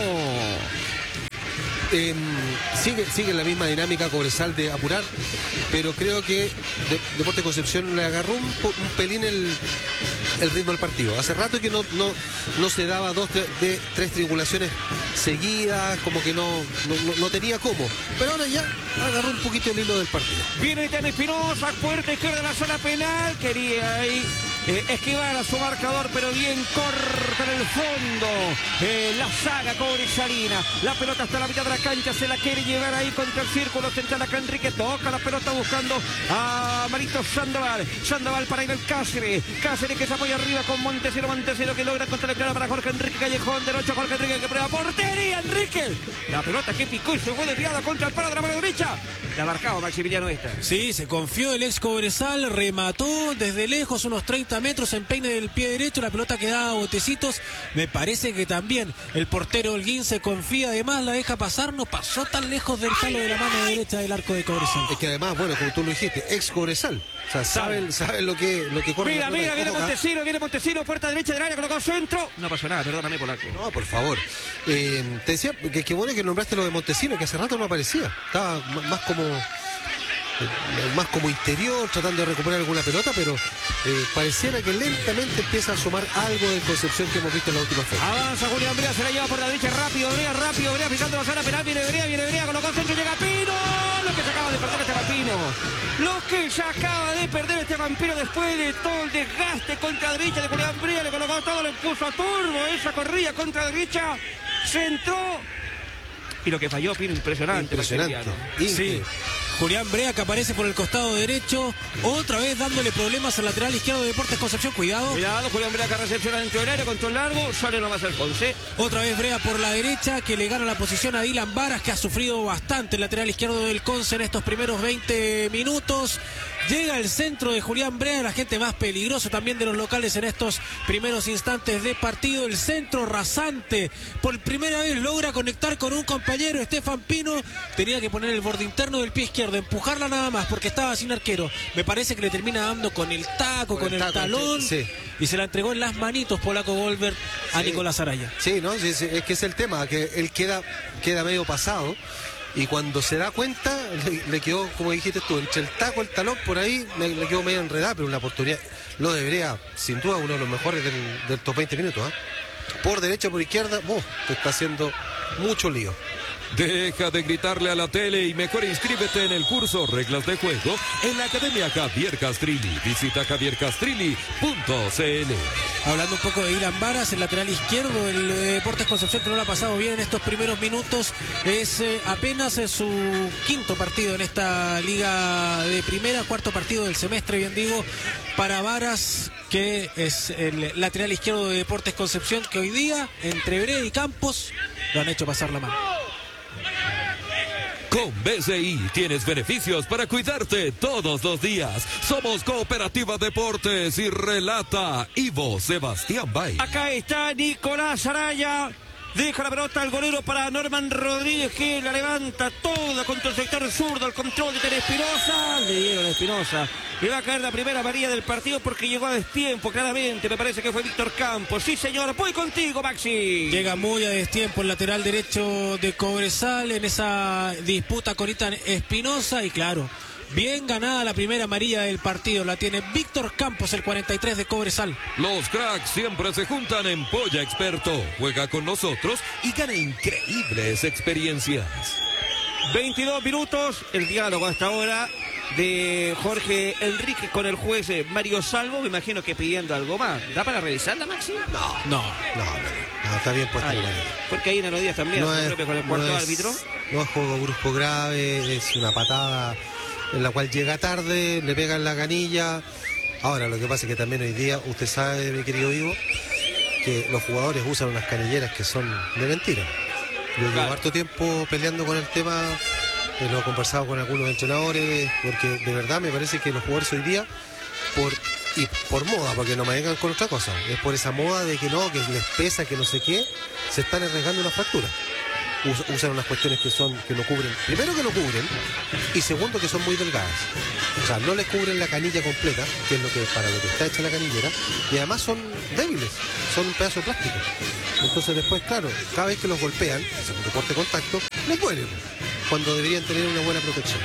Eh, sigue, sigue la misma dinámica Cobresal de apurar, pero creo que de, Deportes Concepción le agarró un, un pelín el, el ritmo del partido. Hace rato que no, no, no se daba dos de, de tres triangulaciones seguidas, como que no, no, no tenía cómo, pero ahora ya agarró un poquito el hilo del partido. Viene Itian Espinosa, puerta izquierda de la zona penal, quería ahí eh, esquivar a su marcador, pero bien corta en el fondo eh, la saga cobresalina. La pelota hasta la mitad de la cancha, se la quiere llevar ahí contra el círculo central. Acá Enrique toca la pelota buscando a Marito Sandoval. Sandoval para ir al Cáceres. Cáceres que se apoya arriba con Montesino. Montesino que logra contra la clara para Jorge Enrique Callejón. Derecho Jorge Enrique que prueba portería. Enrique. La pelota que picó y se fue desviada contra el palo de la mano derecha. La marcaba Maximiliano esta. Sí, se confió el ex Cobresal, remató desde lejos unos treinta metros en peine del pie derecho. La pelota que daba botecitos. Me parece que también el portero Holguín se confía, además la deja pasar. No pasó tan lejos del palo de la mano derecha del arco de Cobresal. Es que además, bueno, como tú lo dijiste, ex Cobresal. O sea, saben, saben lo que, lo que corre. Mira, mira, viene Montesino, viene Montesino, puerta derecha del área, colocó centro. No pasó nada, perdóname por la que. No, por favor. Eh, te decía que qué bueno que nombraste lo de Montesino, que hace rato no aparecía. Estaba más como más como interior, tratando de recuperar alguna pelota, pero eh, pareciera que lentamente empieza a sumar algo de Concepción que hemos visto en la última fecha. Avanza Julián Brea, se la lleva por la derecha, rápido, Brea, rápido, Brea, pisando la zona penal, viene Brea, viene Brea, colocó centro, llega Pino, lo que se acaba de perder este Vampino, lo que se acaba de perder este Vampino después de todo el desgaste contra derecha de Julián Brea, le colocó todo, le puso a turbo, esa corrida contra derecha, centró, y lo que falló Pino, impresionante. Impresionante. Sí. Julián Brea que aparece por el costado derecho, otra vez dándole problemas al lateral izquierdo de Deportes Concepción, cuidado. Cuidado, Julián Brea que recepciona dentro del área, control largo, sale nomás el Ponce. Otra vez Brea por la derecha, que le gana la posición a Dylan Varas, que ha sufrido bastante el lateral izquierdo del Conce en estos primeros veinte minutos. Llega el centro de Julián Brea, la gente más peligrosa también de los locales en estos primeros instantes de partido. El centro rasante, por primera vez logra conectar con un compañero, Estefan Pino. Tenía que poner el borde interno del pie izquierdo, empujarla nada más porque estaba sin arquero. Me parece que le termina dando con el taco, con, con el, el taco, talón, sí. Y se la entregó en las manitos Polaco Goldberg a sí. Nicolás Araya. Sí, no, sí, sí, es que es el tema, que él queda, queda medio pasado. Y cuando se da cuenta, le, le quedó, como dijiste tú, entre el taco, el talón, por ahí le, le quedó medio enredado, pero una oportunidad. Lo debería, sin duda, uno de los mejores del, del top veinte minutos. ¿eh? Por derecha, por izquierda, oh, te está haciendo mucho lío. Deja de gritarle a la tele y mejor inscríbete en el curso Reglas de Juego en la Academia Javier Castrilli. Visita javier castrilli punto c l. Hablando un poco de Dylan Varas, el lateral izquierdo, el Deportes Concepción que no lo ha pasado bien en estos primeros minutos. Es eh, apenas eh, su quinto partido en esta liga de primera, cuarto partido del semestre, bien digo, para Varas, que es el lateral izquierdo de Deportes Concepción, que hoy día, entre Brea y Campos, lo han hecho pasar la mano. Con B C I tienes beneficios para cuidarte todos los días. Somos Cooperativa Deportes y relata Ivo Sebastián Bay. Acá está Nicolás Araya. Deja la pelota al golero para Norman Rodríguez, que la levanta toda contra el sector zurdo, al control de Ter Espinosa. Le dieron a Espinosa. Le va a caer la primera amarilla del partido porque llegó a destiempo, claramente. Me parece que fue Víctor Campos. Sí, señor, voy contigo, Maxi. Llega muy a destiempo el lateral derecho de Cobresal en esa disputa con Ethan Espinosa. Y claro, bien ganada la primera amarilla del partido. La tiene Víctor Campos, el cuarenta y tres de Cobresal. Los cracks siempre se juntan en Polla Experto. Juega con nosotros y gana increíbles experiencias. veintidós minutos, el diálogo hasta ahora de Jorge Enrique con el juez Mario Salvo, me imagino que pidiendo algo más. ¿Da para revisarla, Maxi? No, No. no, no, no, está bien puesta. Ah, la ya. mano. Porque ahí en los días también No hace es, propio con el cuarto no es- árbitro. no es juego brusco grave, es una patada en la cual llega tarde, le pega en la canilla. Ahora, lo que pasa es que también hoy día, usted sabe, mi querido Ivo, que los jugadores usan unas canilleras que son de mentira. Yo llevo Claro. harto tiempo peleando con el tema, eh, lo he conversado con algunos entrenadores, porque de verdad me parece que los jugadores hoy día, por y por moda, porque no me vengan con otra cosa, es por esa moda de que no, que les pesa, que no sé qué, se están arriesgando una fractura. Us- usan unas cuestiones que son que no cubren, primero que no cubren, y segundo que son muy delgadas. O sea, no les cubren la canilla completa, que es lo que para lo que está hecha la canillera, y además son débiles, son un pedazo de plástico. Entonces después, claro, cada vez que los golpean, es un deporte de contacto, les duelen, cuando deberían tener una buena protección.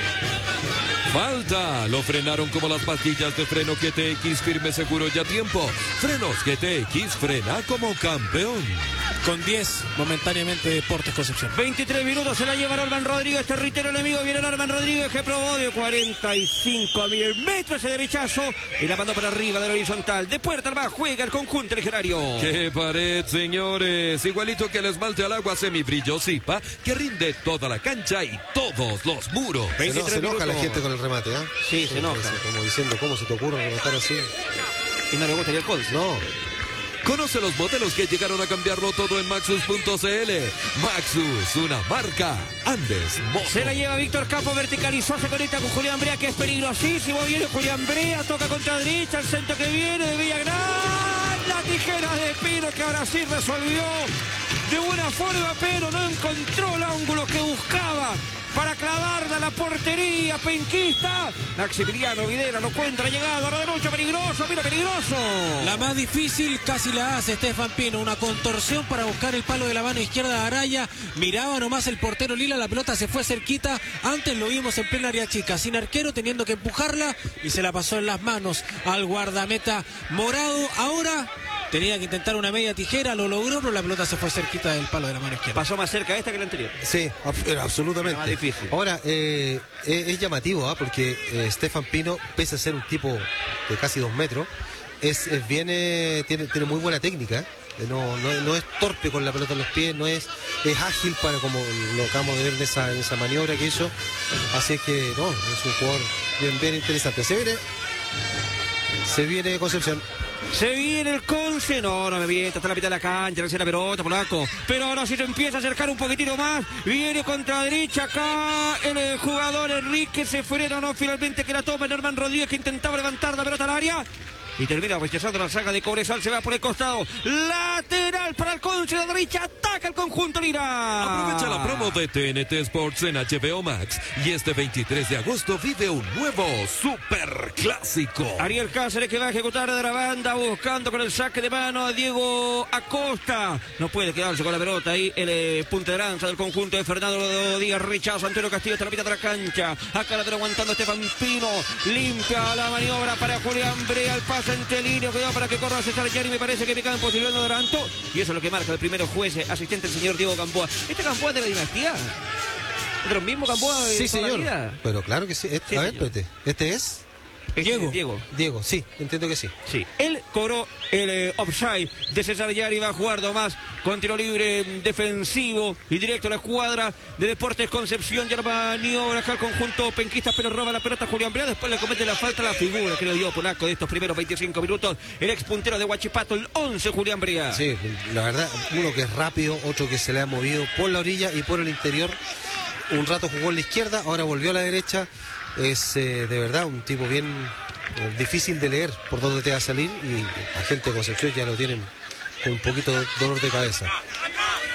Falta, lo frenaron como las pastillas de freno G T X, firme, seguro y a tiempo. Frenos G T X, frena como campeón. Con diez momentáneamente Deportes Concepción. veintitrés minutos se la lleva Norman Rodríguez, territorio enemigo, viene Norman Rodríguez que probó de cuarenta y cinco mil metros ese derechazo y la mandó para arriba del horizontal. De puerta al bajo juega el conjunto legionario. ¡Qué pared, señores! Igualito que el esmalte al agua semibrillo Zipa, que rinde toda la cancha y todos los muros. Se, eno- se enoja la minutos. gente con el remate, ¿ah? Sí, se enoja. Como diciendo, ¿cómo se te ocurre rematar así? Y no le gusta ni el códice. No. Conoce los modelos que llegaron a cambiarlo todo en Maxus punto c l. Maxus, una marca Andes Moto. Se la lleva Víctor Campos, verticalizó, se conecta con Julián Brea, que es peligrosísimo. Viene Julián Brea, toca contra derecha, el centro que viene de Villagrán. La tijera de Pino, que ahora sí resolvió de buena forma, pero no encontró el ángulo que buscaba para clavarla a la portería penquista. Maximiliano Videla no cuenta la llegada, ahora de noche, peligroso, mira, peligroso. La más difícil casi la hace Estefan Pino. Una contorsión para buscar el palo de la mano izquierda de Araya. Miraba nomás el portero Lila, la pelota se fue cerquita. Antes lo vimos en plena área chica, sin arquero, teniendo que empujarla y se la pasó en las manos al guardameta morado. Ahora tenía que intentar una media tijera, lo logró, pero la pelota se fue cerquita del palo de la mano izquierda. Pasó más cerca esta que la anterior. Sí, ab- era absolutamente. Más difícil. Ahora, eh, es, es llamativo, ¿ah? Porque eh, Stefan Pino, pese a ser un tipo de casi dos metros, es, es bien, eh, tiene, tiene muy buena técnica. ¿eh? No, no, no es torpe con la pelota en los pies, no es, es ágil para como lo acabamos de ver en esa, en esa maniobra que hizo. Así es que, no, es un jugador bien, bien interesante. Se viene, se viene Concepción. Se viene el Conce, no, no me mientas, está en la mitad de la cancha, recién la pelota, polaco. Pero ahora sí se empieza a acercar un poquitito más. Viene contra derecha acá el eh, jugador Enrique, se frena, no, finalmente que la toma Norman Rodríguez, que intentaba levantar la pelota al área. Y termina rechazando la saga de Cobresal, se va por el costado. Lateral para el Conce, la derecha, ataca el conjunto Lira. Aprovecha la promo de T N T Sports en H B O Max y este veintitrés de agosto vive un nuevo super clásico. Ariel Cáceres, que va a ejecutar de la banda, buscando con el saque de mano a Diego Acosta. No puede quedarse con la pelota ahí el eh, punta de lanza del conjunto de Fernando Díaz. Rechazo, Antonio Castillo, está la mitad de la cancha. Acá la está aguantando Estefan Pino. Limpia la maniobra para Julián Brea. El pase entre líneas, cuidado para que corra César Yari. Me parece que Picán posibilidad de Doranto. Y eso es lo que marca el primero juez asistente, el señor Diego Gamboa. ¿Este Gamboa es de la dinastía? ¿Es de los mismos Gamboa de Sí, toda la señor. vida? Pero claro que sí. Este- Sí, a ver, señor. espérate. ¿Este es? Este Diego. es Diego. Diego, sí, entiendo que sí. Sí, él cobró el eh, offside de César Yari, va a jugar nomás con tiro libre mm, defensivo y directo a la escuadra de Deportes Concepción. Ya la maniobra acá el conjunto penquista, pero roba la pelota Julián Brea, después le comete la falta a la figura que le dio polaco de estos primeros veinticinco minutos, el ex puntero de Huachipato, el once Julián Brea. Sí, la verdad, uno que es rápido, otro que se le ha movido por la orilla y por el interior. Un rato jugó en la izquierda, ahora volvió a la derecha. Es eh, de verdad un tipo bien eh, difícil de leer por dónde te va a salir, y la gente de Concepción ya lo tienen con un poquito de dolor de cabeza.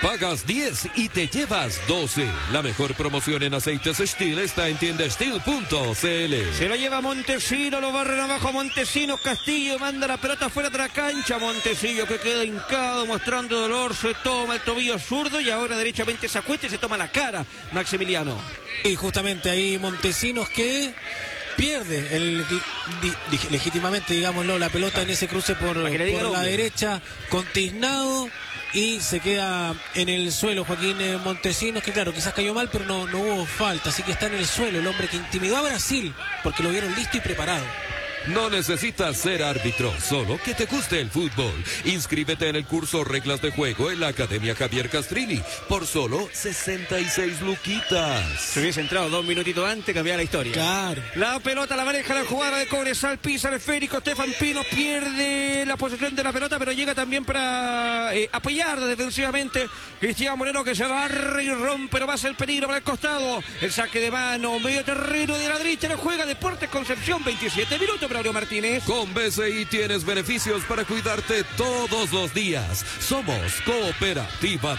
Pagas diez y te llevas doce. La mejor promoción en aceites Steel está en tienda steel punto c l. Se lo lleva Montesino, lo barren abajo Montesinos. Castillo manda la pelota fuera de la cancha. Montesino que queda hincado mostrando dolor. Se toma el tobillo zurdo y ahora derechamente se acuesta y se toma la cara Maximiliano. Y justamente ahí Montesinos que pierde el, di, di, legítimamente, digámoslo, la pelota en ese cruce por, por la derecha con Tiznado. Y se queda en el suelo Joaquín Montesinos, que claro, quizás cayó mal, pero no, no hubo falta. Así que está en el suelo el hombre que intimidó a Brasil, porque lo vieron listo y preparado. No necesitas ser árbitro, solo que te guste el fútbol. Inscríbete en el curso Reglas de Juego en la Academia Javier Castrilli por solo sesenta y seis luquitas. Se hubiese entrado dos minutitos antes, cambiaba la historia. Claro. La pelota la maneja la jugada de Cobresal, pisa el esférico, Estefan Pino pierde la posesión de la pelota, pero llega también para eh, apoyar defensivamente. Cristian Moreno que se agarra y rompe, no va a ser peligro para el costado. El saque de mano, medio terreno de la derecha, lo juega Deportes Concepción, veintisiete minutos. Braulio Martínez. Con B C I tienes beneficios para cuidarte todos los días. Somos Cooperativa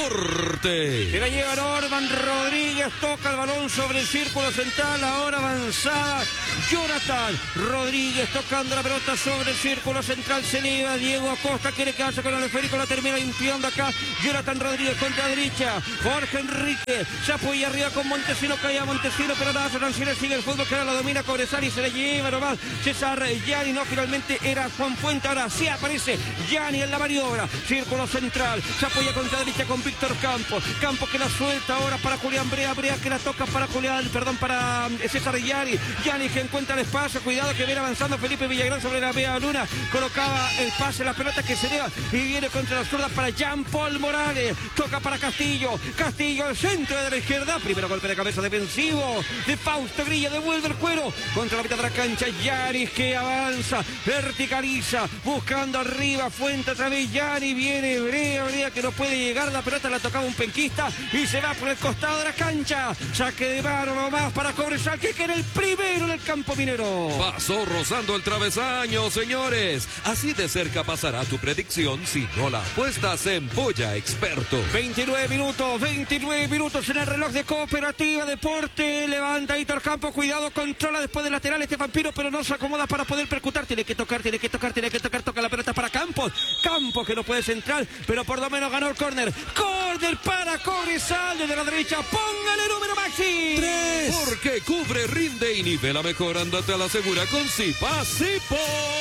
Deporte. Se la lleva Norman Rodríguez, toca el balón sobre el círculo central, ahora avanzada Jonathan Rodríguez tocando la pelota sobre el círculo central, se eleva Diego Acosta, quiere quedarse con el esférico, la termina limpiando acá Jonathan Rodríguez contra derecha, Jorge Enrique se apoya arriba con Montesino, cae Montesino, pero nada, se transfiere, sigue el fútbol que ahora lo domina Cobresal y se le lleva nomás César Gianni, no, finalmente era Juan Fuente, ahora sí aparece Gianni en la maniobra, círculo central, se apoya contra derecha con Víctor Campos, Campos que la suelta ahora para Julián Brea, Brea que la toca para Julián, perdón, para César Gianni, Gianni que encuentra el espacio, cuidado que viene avanzando Felipe Villagrán sobre la media luna, colocaba el pase, la pelota que se eleva y viene contra la zurda para Jean Paul Morales, toca para Castillo, Castillo al centro de la izquierda, primero golpe de cabeza defensivo de Fausto Grilla, devuelve el cuero contra la mitad de la cancha, Gianni que avanza, verticaliza, buscando arriba, Fuente otra vez, Gianni, viene Brea, Brea que no puede llegar, la pelota la tocaba un penquista y se va por el costado de la cancha, saque de mano nomás para Cobresal, que queda el primero en el campo minero. Pasó rozando el travesaño, señores. Así de cerca pasará tu predicción si no la apuestas en Polla Experto. veintinueve minutos, veintinueve minutos en el reloj de Cooperativa Deporte, levanta Hitor Campos, cuidado, controla después del lateral este Pino, pero no se acomoda para poder percutar, tiene que tocar, tiene que tocar, tiene que tocar, toca la pelota para Campos, Campos que no puede centrar, pero por lo menos ganó el córner, córner para Cobresal desde la derecha, póngale número Maxi, tres, porque cubre, rinde y nivela mejor, andate a la segura con Zipa Zipo.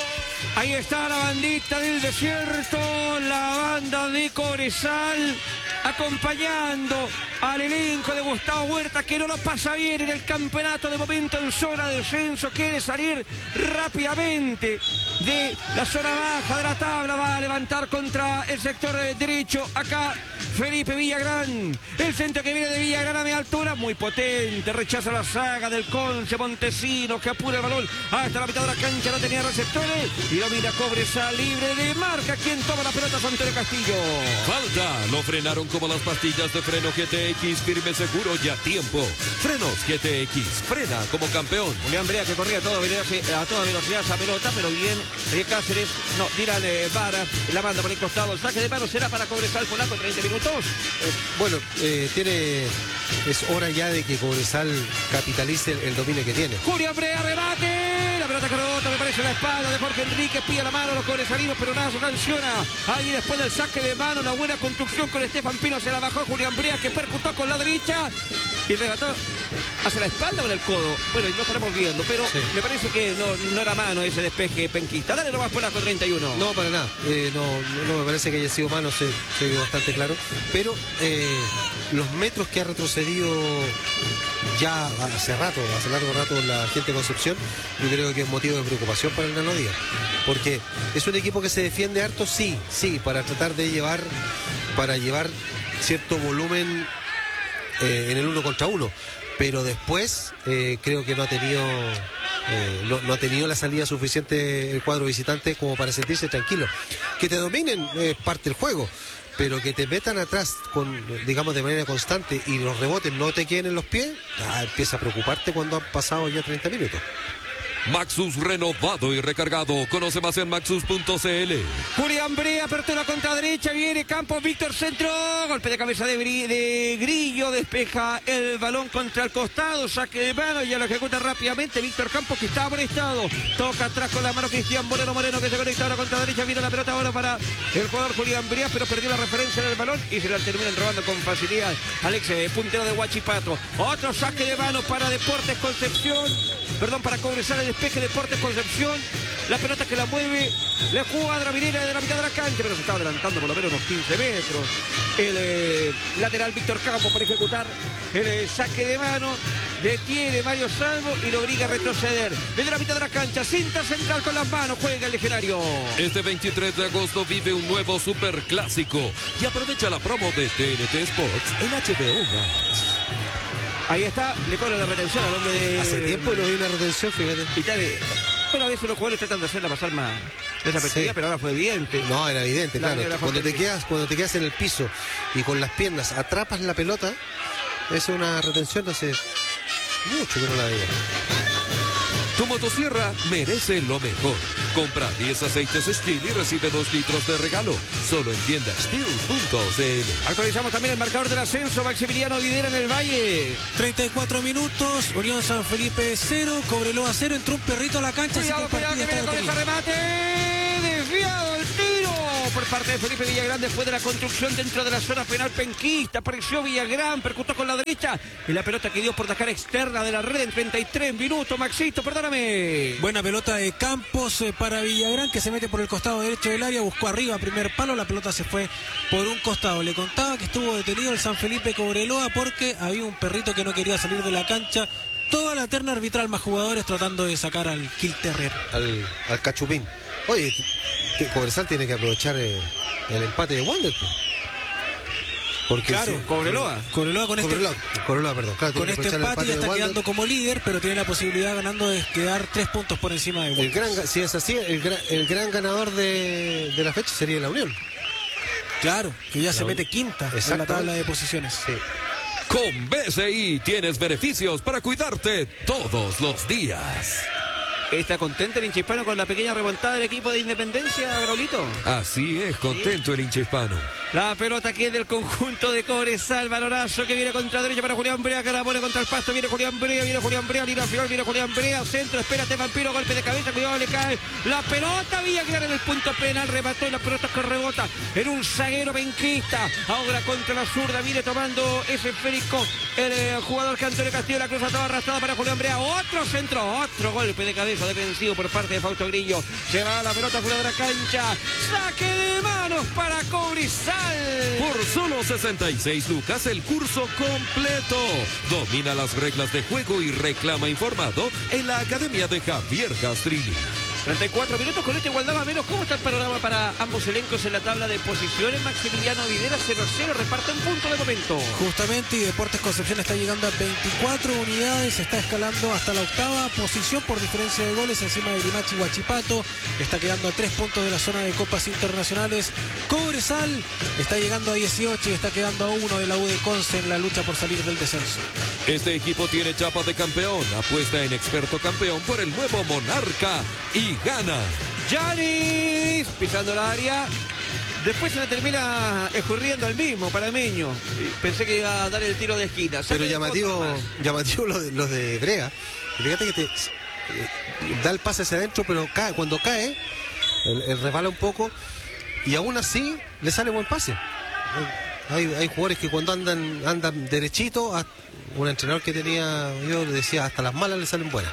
Ahí está la bandita del desierto, la banda de Cobresal, acompañando al elenco de Gustavo Huerta, que no lo pasa bien en el campeonato, de momento en zona de descenso, quiere salir rápidamente de la zona baja de la tabla, va a levantar contra el sector derecho, acá Felipe Villagrán, el centro que viene de Villagrán a media altura, muy potente, rechaza la saga del Conce, Montesinos que apura el balón hasta la mitad de la cancha, no tenía receptores y lo mira Cobresal, libre de marca, quien toma la pelota, Antonio Castillo. Falta, lo frenaron como las pastillas de freno G T X, firme, seguro y a tiempo. Frenos G T X, frena como campeón. Julián Brea que corría a toda velocidad, a toda velocidad esa pelota, pero bien, eh, Cáceres, no, tira de Vara, la manda por el costado, el saque de mano será para Cobresal polaco, treinta minutos. Eh, bueno, eh, tiene, es hora ya de que Cobresal capitalice el, el dominio que tiene. Julián Brea, rebate, la pelota que rebota, me parece la espalda de Jorge Enrique, pilla la mano a los cobresalinos, pero nada, se sanciona. Ahí después del saque de mano, una buena construcción con Estefan Pino, se la bajó Julián Brea, que percutó con la derecha y regató hacia la espalda o en el codo. Bueno, y lo estaremos viendo, pero sí, me parece que no, no era mano ese despeje penquista. Dale nomás por la con treinta y uno. No, para nada. Eh, no, no me parece que haya sido mano, se, se vio bastante claro. Pero eh, los metros que ha retrocedido ya hace rato, hace largo rato la gente de Concepción, yo creo que es motivo de preocupación para el Nano Díaz. Porque es un equipo que se defiende harto, sí, sí, para tratar de llevar, para llevar cierto volumen eh, en el uno contra uno. Pero después eh, creo que no ha tenido eh, no, no ha tenido la salida suficiente el cuadro visitante como para sentirse tranquilo. Que te dominen es eh, parte del juego, pero que te metan atrás con, digamos, de manera constante y los rebotes no te queden en los pies, ah, empieza a preocuparte cuando han pasado ya treinta minutos. Maxus renovado y recargado. Conoce más en maxus punto c l. Julián Brea, apertura contra derecha, viene Campos, Víctor centro, golpe de cabeza de, de Grillo, despeja el balón contra el costado, saque de mano, ya lo ejecuta rápidamente Víctor Campos, que está molestado, toca atrás con la mano Cristian Moreno Moreno, que se conecta ahora contra derecha, viene la pelota ahora para el jugador Julián Brea, pero perdió la referencia del balón y se la terminan robando con facilidad Alex, eh, puntero de Huachipato. Otro saque de mano para Deportes Concepción, perdón, para Cobresal, el despeje de Deportes Concepción, la pelota que la mueve la cuadra minera de la mitad de la cancha, pero se está adelantando por lo menos unos quince metros el eh, lateral Víctor Campos para ejecutar el eh, saque de mano, detiene Mario Salvo y lo obliga a retroceder desde la mitad de la cancha, cinta central con las manos, juega el legionario. Este veintitrés de agosto vive un nuevo superclásico y aprovecha la promo de T N T Sports en H B O Max. Ahí está, le cobra la retención al hombre de... Hace tiempo no vi una retención, fíjate. Y tal, bueno, a veces los jugadores tratan de hacerla pasar más desapercibida, sí, pero ahora fue evidente. No, era evidente, La claro. Cuando te, quedas, cuando te quedas en el piso y con las piernas atrapas la pelota, es una retención, hace mucho que no la veía. Tu motosierra merece lo mejor. Compra diez aceites Steel y recibe dos litros de regalo. Solo en tienda steel punto c l. Actualizamos también el marcador del ascenso. Maximiliano lidera en el Valle. treinta y cuatro minutos. Unión San Felipe cero. Cobreloa cero. Entró un perrito a la cancha. Cuidado, cuidado, que viene con ese remate. Desviado el tiro por parte de Felipe Villagrán después de la construcción dentro de la zona penal penquista. Apareció Villagrán, percutó con la derecha y la pelota que dio por la cara externa de la red en treinta y tres minutos. Maxito, perdóname. Buena pelota de Campos eh, para Villagrán, que se mete por el costado derecho del área, buscó arriba primer palo, la pelota se fue por un costado. Le contaba que estuvo detenido el San Felipe Cobreloa porque había un perrito que no quería salir de la cancha. Toda la terna arbitral, más jugadores tratando de sacar al Kill Terrier. Al, al Cachupín. Oye, que Cobresal tiene que aprovechar eh, el empate de Wander. Porque claro, sí, Cobreloa. Cobreloa con Cobreloa, este, Cobreloa, perdón. Claro, con este empate, empate ya está quedando como líder, pero tiene la posibilidad ganando de quedar tres puntos por encima de Wander. El gran, si es así, el gran, el gran ganador de, de la fecha sería la Unión. Claro, que ya la se mete quinta en la tabla de posiciones. Sí. Con B C I tienes beneficios para cuidarte todos los días. ¿Está contento el hincha hispano con la pequeña remontada del equipo de Independencia, Braulito? Así es, contento el hincha hispano. La pelota que es del conjunto de Cobresal, balonazo que viene contra derecha para Julián Brea, que la pone contra el pasto, viene Julián Brea, viene Julián Brea, línea final, viene Julián Brea, centro, espérate Vampiro, golpe de cabeza, cuidado, le cae la pelota, Villagrán en el punto penal, remató y la pelota que rebota en un zaguero penquista, ahora contra la zurda, viene tomando ese esférico el eh, jugador que Antonio Castillo, la cruz estaba arrastrada para Julián Brea, otro centro, otro golpe de cabeza defensivo por parte de Fausto Grillo, se va la pelota fuera de la cancha, saque de manos para Cobresal. Por solo sesenta y seis lucas el curso completo. Domina las reglas de juego y reclama informado en la Academia de Javier Castrilli. treinta y cuatro minutos con esta igualdad más o menos. ¿Cómo está el panorama para ambos elencos en la tabla de posiciones? Maximiliano Videla cero cero, reparte un punto de momento. Justamente, y Deportes Concepción está llegando a veinticuatro unidades, está escalando hasta la octava posición por diferencia de goles encima de Limache y Huachipato. Está quedando a tres puntos de la zona de copas internacionales. Cobresal está llegando a dieciocho y está quedando a uno de la U de Conce en la lucha por salir del descenso. Este equipo tiene chapa de campeón, apuesta en experto campeón por el nuevo Monarca y gana. Yanis pisando la área. Después se le termina escurriendo al mismo panameño. Pensé que iba a dar el tiro de esquina. Pero llamativo, llamativo lo de, los de Brea. Fíjate que te eh, da el pase hacia adentro, pero cae, cuando cae, el, el resbala un poco y aún así le sale buen pase. Hay, hay jugadores que cuando andan andan derechito, a, un entrenador que tenía, yo le decía, hasta las malas le salen buenas.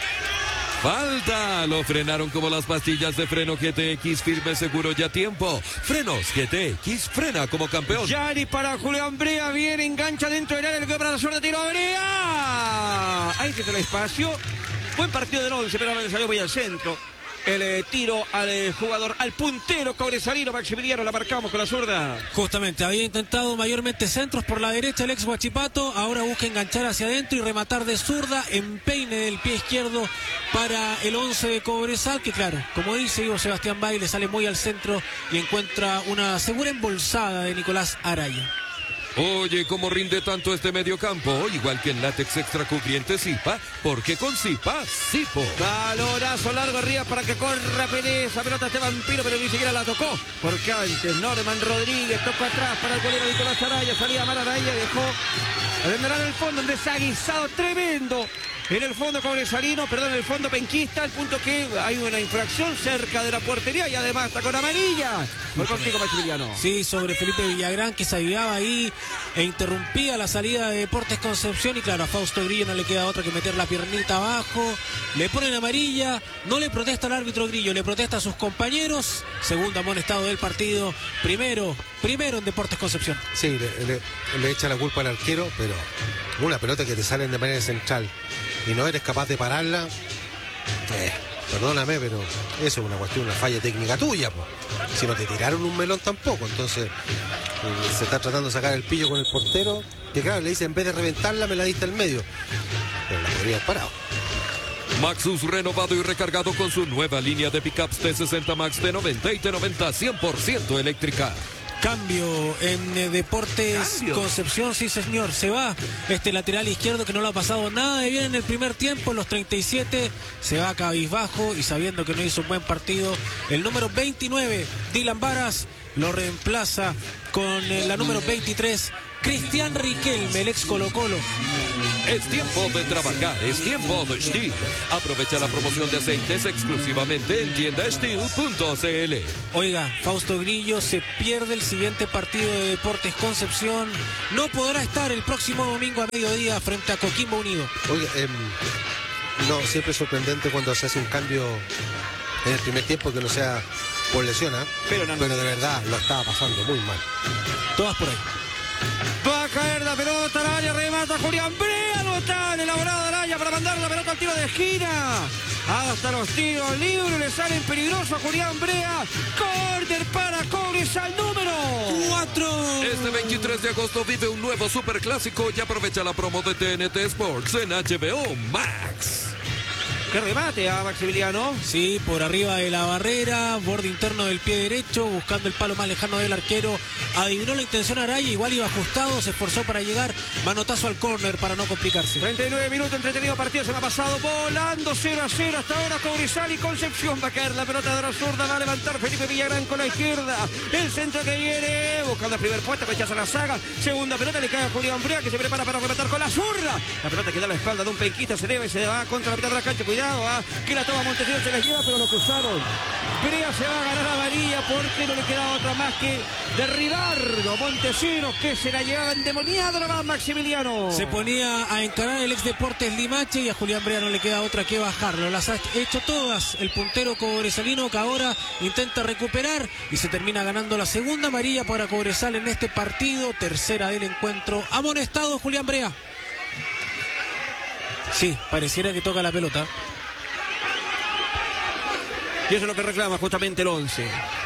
Falta, lo frenaron como las pastillas de freno G T X, firme, seguro y a tiempo. Frenos G T X, frena como campeón. Yanis para Julián Brea, viene, engancha dentro del área, le queda para la suerte, tiro Brea. Ahí se el espacio. Buen partido del once, pero ahora le salió muy al centro. El eh, tiro al eh, jugador, al puntero cobresalino Maximiliano, la marcamos con la zurda. Justamente, había intentado mayormente centros por la derecha el ex Huachipato, ahora busca enganchar hacia adentro y rematar de zurda, empeine del pie izquierdo para el once de Cobresal, que claro, como dice Ivo Sebastián Bay, le sale muy al centro y encuentra una segura embolsada de Nicolás Araya. Oye, ¿cómo rinde tanto este mediocampo? Igual que el látex extra cubriente Zipa, porque con Zipa, Zipo. Balonazo largo arriba para que corra Pelé. Esa pelota este vampiro, pero ni siquiera la tocó. Porque antes Norman Rodríguez tocó atrás para el golero Nicolás Araya. Salía mal Araya, dejó a en el fondo, un desaguisado tremendo. En el fondo Cobresalino, perdón, en el fondo penquista, al punto que hay una infracción cerca de la portería y además está con amarilla. Por contigo, Maximiliano. Sí, sobre Felipe Villagrán, que se avivaba ahí e interrumpía la salida de Deportes Concepción. Y claro, a Fausto Grillo no le queda otra que meter la piernita abajo. Le ponen amarilla, no le protesta al árbitro Grillo, le protesta a sus compañeros. Segundo amonestado del partido. Primero, primero en Deportes Concepción. Sí, le, le, le echa la culpa al arquero, pero una pelota que te salen de manera central y no eres capaz de pararla, eh, perdóname, pero eso es una cuestión, una falla técnica tuya, po. Si no te tiraron un melón tampoco, entonces eh, se está tratando de sacar el pillo con el portero, que claro, le dice, en vez de reventarla me la diste al medio, pero la podría haber parado. Maxus renovado y recargado con su nueva línea de pickups T sesenta Max T noventa y T noventa cien por ciento eléctrica. Cambio en eh, Deportes ¿Cambio? Concepción, sí señor, se va este lateral izquierdo que no lo ha pasado nada de bien en el primer tiempo, en los treinta y siete, se va cabizbajo y sabiendo que no hizo un buen partido, el número veintinueve, Dylan Varas, lo reemplaza con eh, la número veintitrés, Cristian Riquelme, el ex Colo Colo. Es tiempo de trabajar, es tiempo de Steel. Aprovecha la promoción de aceites exclusivamente en tienda steel punto c l. Oiga, Fausto Grillo se pierde el siguiente partido de Deportes Concepción. No podrá estar el próximo domingo a mediodía frente a Coquimbo Unido. Oye, eh, no, siempre es sorprendente cuando se hace un cambio en el primer tiempo que no sea por lesión, ¿eh? Pero no, no. Pero de verdad lo estaba pasando muy mal. Todas por ahí. Va a caer la pelota al área, remata Julián Brea, no está elaborada Araya para mandar la pelota al tiro de esquina. Hasta los tiros libres le salen peligrosos a Julián Brea. Córner para Cobresal número cuatro. Este veintitrés de agosto vive un nuevo superclásico y aprovecha la promo de T N T Sports en H B O Max. ¡Qué remate a Maximiliano! Sí, por arriba de la barrera, borde interno del pie derecho, buscando el palo más lejano del arquero. Adivinó la intención Araya, igual iba ajustado, se esforzó para llegar. Manotazo al córner para no complicarse. treinta y nueve minutos, entretenido partido, se me ha pasado volando cero a cero hasta ahora Cobresal y Concepción. Va a caer la pelota de la zurda, va a levantar Felipe Villagrán con la izquierda. El centro que viene, buscando el primer puesto, rechaza la saga. Segunda pelota, le cae a Julián Brea, que se prepara para rematar con la zurda. La pelota que da a la espalda de un penquista, se eleva y se va contra la mitad de la cancha. Cuidado. ¿Ah? Que la toma Montesinos, se la lleva, pero lo cruzaron. Brea se va a ganar a amarilla porque no le queda otra más que derribarlo. Montesinos, que se la llevaba endemoniado nomás Maximiliano. Se ponía a encarar el ex Deportes Limache y a Julián Brea no le queda otra que bajarlo. Las ha hecho todas el puntero cobresalino, que ahora intenta recuperar y se termina ganando la segunda amarilla para Cobresal en este partido. Tercera del encuentro. Amonestado Julián Brea. Sí, pareciera que toca la pelota. Y eso es lo que reclama justamente el once.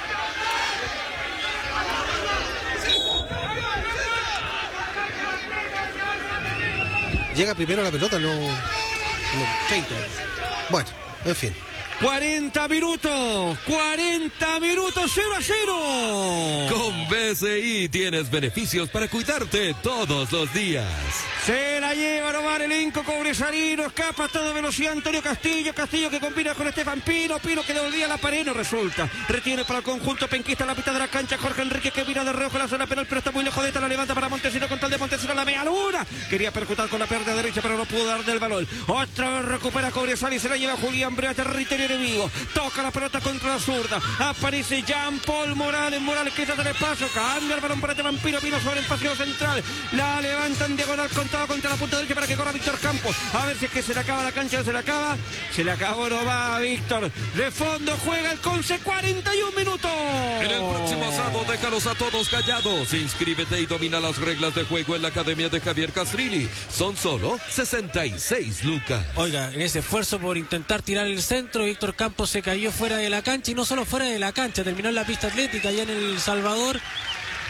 Llega primero la pelota, no... no. Cheito. Bueno, en fin. cuarenta minutos, cuarenta minutos, cero a cero. Con B C I tienes beneficios para cuidarte todos los días. Se la lleva nomás el elenco cobresalino, escapa a toda velocidad Antonio Castillo, Castillo que combina con Estefan Pino, Pino que devolvía la pared, no resulta. Retiene para el conjunto penquista la mitad de la cancha, Jorge Enrique que mira de reojo la zona penal, pero está muy lejos de esta, la levanta para Montesinos con tal de Montesinos, la media luna. Quería percutar con la pierna derecha, pero no pudo dar del balón. Otra vez recupera Cobresal y se la lleva Julián Brea, territorio enemigo. Toca la pelota contra la zurda. Aparece Jean Paul Morales. Morales que trata el espacio. Cambia el balón para Esteban Pino. Pino sobre el pasillo central. La levantan diagonal contado contra la punta derecha para que corra Víctor Campos. A ver si es que se le acaba la cancha o se le acaba. Se le acabó, no va Víctor. De fondo juega el Conce. cuarenta y un minutos. En el próximo sábado déjalos a todos callados. Inscríbete y domina las reglas de juego en la Academia de Javier Castrilli. Son solo sesenta y seis lucas. Oiga, en ese esfuerzo por intentar tirar el centro, Víctor Campos se cayó fuera de la cancha, y no solo fuera de la cancha, terminó en la pista atlética allá en El Salvador.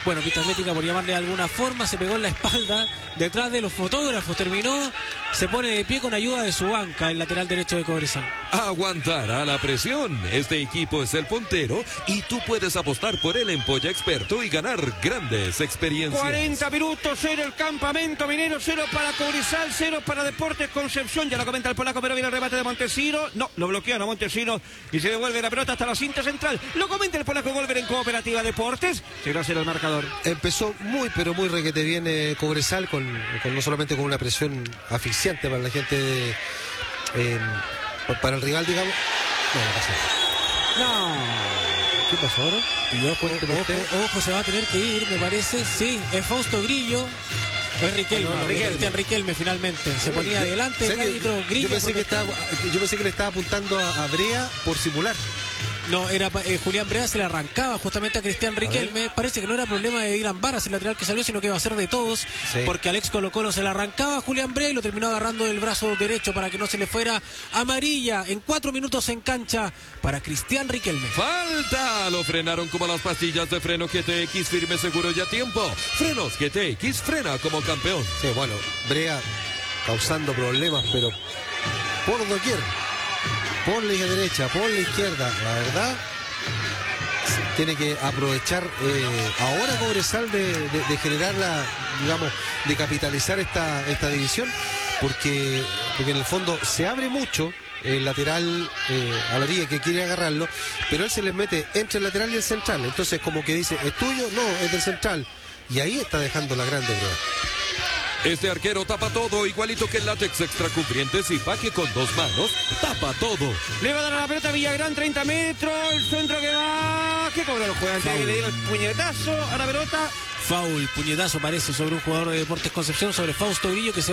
bueno, pista atlética por llamarle de alguna forma, se pegó en la espalda detrás de los fotógrafos, terminó, se pone de pie con ayuda de su banca, el lateral derecho de Cobresal. Aguantará la presión. Este equipo es el puntero y tú puedes apostar por él en Polla Experto y ganar grandes experiencias. cuarenta minutos, cero el campamento minero, cero para Cobresal, cero para Deportes Concepción. Ya lo comenta el polaco, pero viene el remate de Montesino. No, lo bloquean a Montesino y se devuelve la pelota hasta la cinta central. Lo comenta el polaco Golver en Cooperativa Deportes. cero a cero el marcador. Empezó muy, pero muy requete bien eh, Cobresal, con, con no solamente con una presión asfixiante para la gente, de, eh, para el rival, digamos. No, no pasa nada. No. ¿Qué pasó ahora? Y ojo, ojo, ojo, se va a tener que ir, me parece. Sí, es Fausto Grillo. Es Riquelme, No, no, Riquelme. Riquelme. Riquelme finalmente. Se ponía adelante, el árbitro Grillo. Yo pensé, que estaba, yo pensé que le estaba apuntando a, a Brea por simular. No, era eh, Julián Brea, se le arrancaba justamente a Cristian Riquelme. Parece que no era problema de Dylan Varas, el lateral que salió, sino que iba a ser de todos. Sí. Porque Alex Colo Colo se le arrancaba a Julián Brea y lo terminó agarrando del brazo derecho para que no se le fuera amarilla. En cuatro minutos en cancha para Cristian Riquelme. ¡Falta! Lo frenaron como las pastillas de freno G T X, firme, seguro y a tiempo. Frenos G T X, frena como campeón. Sí, bueno, Brea causando problemas, pero por doquier. Por la derecha, por la izquierda, la verdad tiene que aprovechar eh, ahora Cobresal de, de, de generar la, digamos, de capitalizar esta, esta división, porque, porque en el fondo se abre mucho el lateral eh, a la orilla que quiere agarrarlo, pero él se les mete entre el lateral y el central, entonces como que dice, ¿es tuyo? No, es del central, y ahí está dejando la grande Brea. Este arquero tapa todo, igualito que el látex extra cubrientes y pa' que con dos manos tapa todo. Le va a dar a la pelota a Villagrán, treinta metros, el centro que va... ¿Qué cobra los jugadores? Que le dio el puñetazo a la pelota. Foul, puñetazo parece sobre un jugador de Deportes Concepción, sobre Fausto Grillo, que se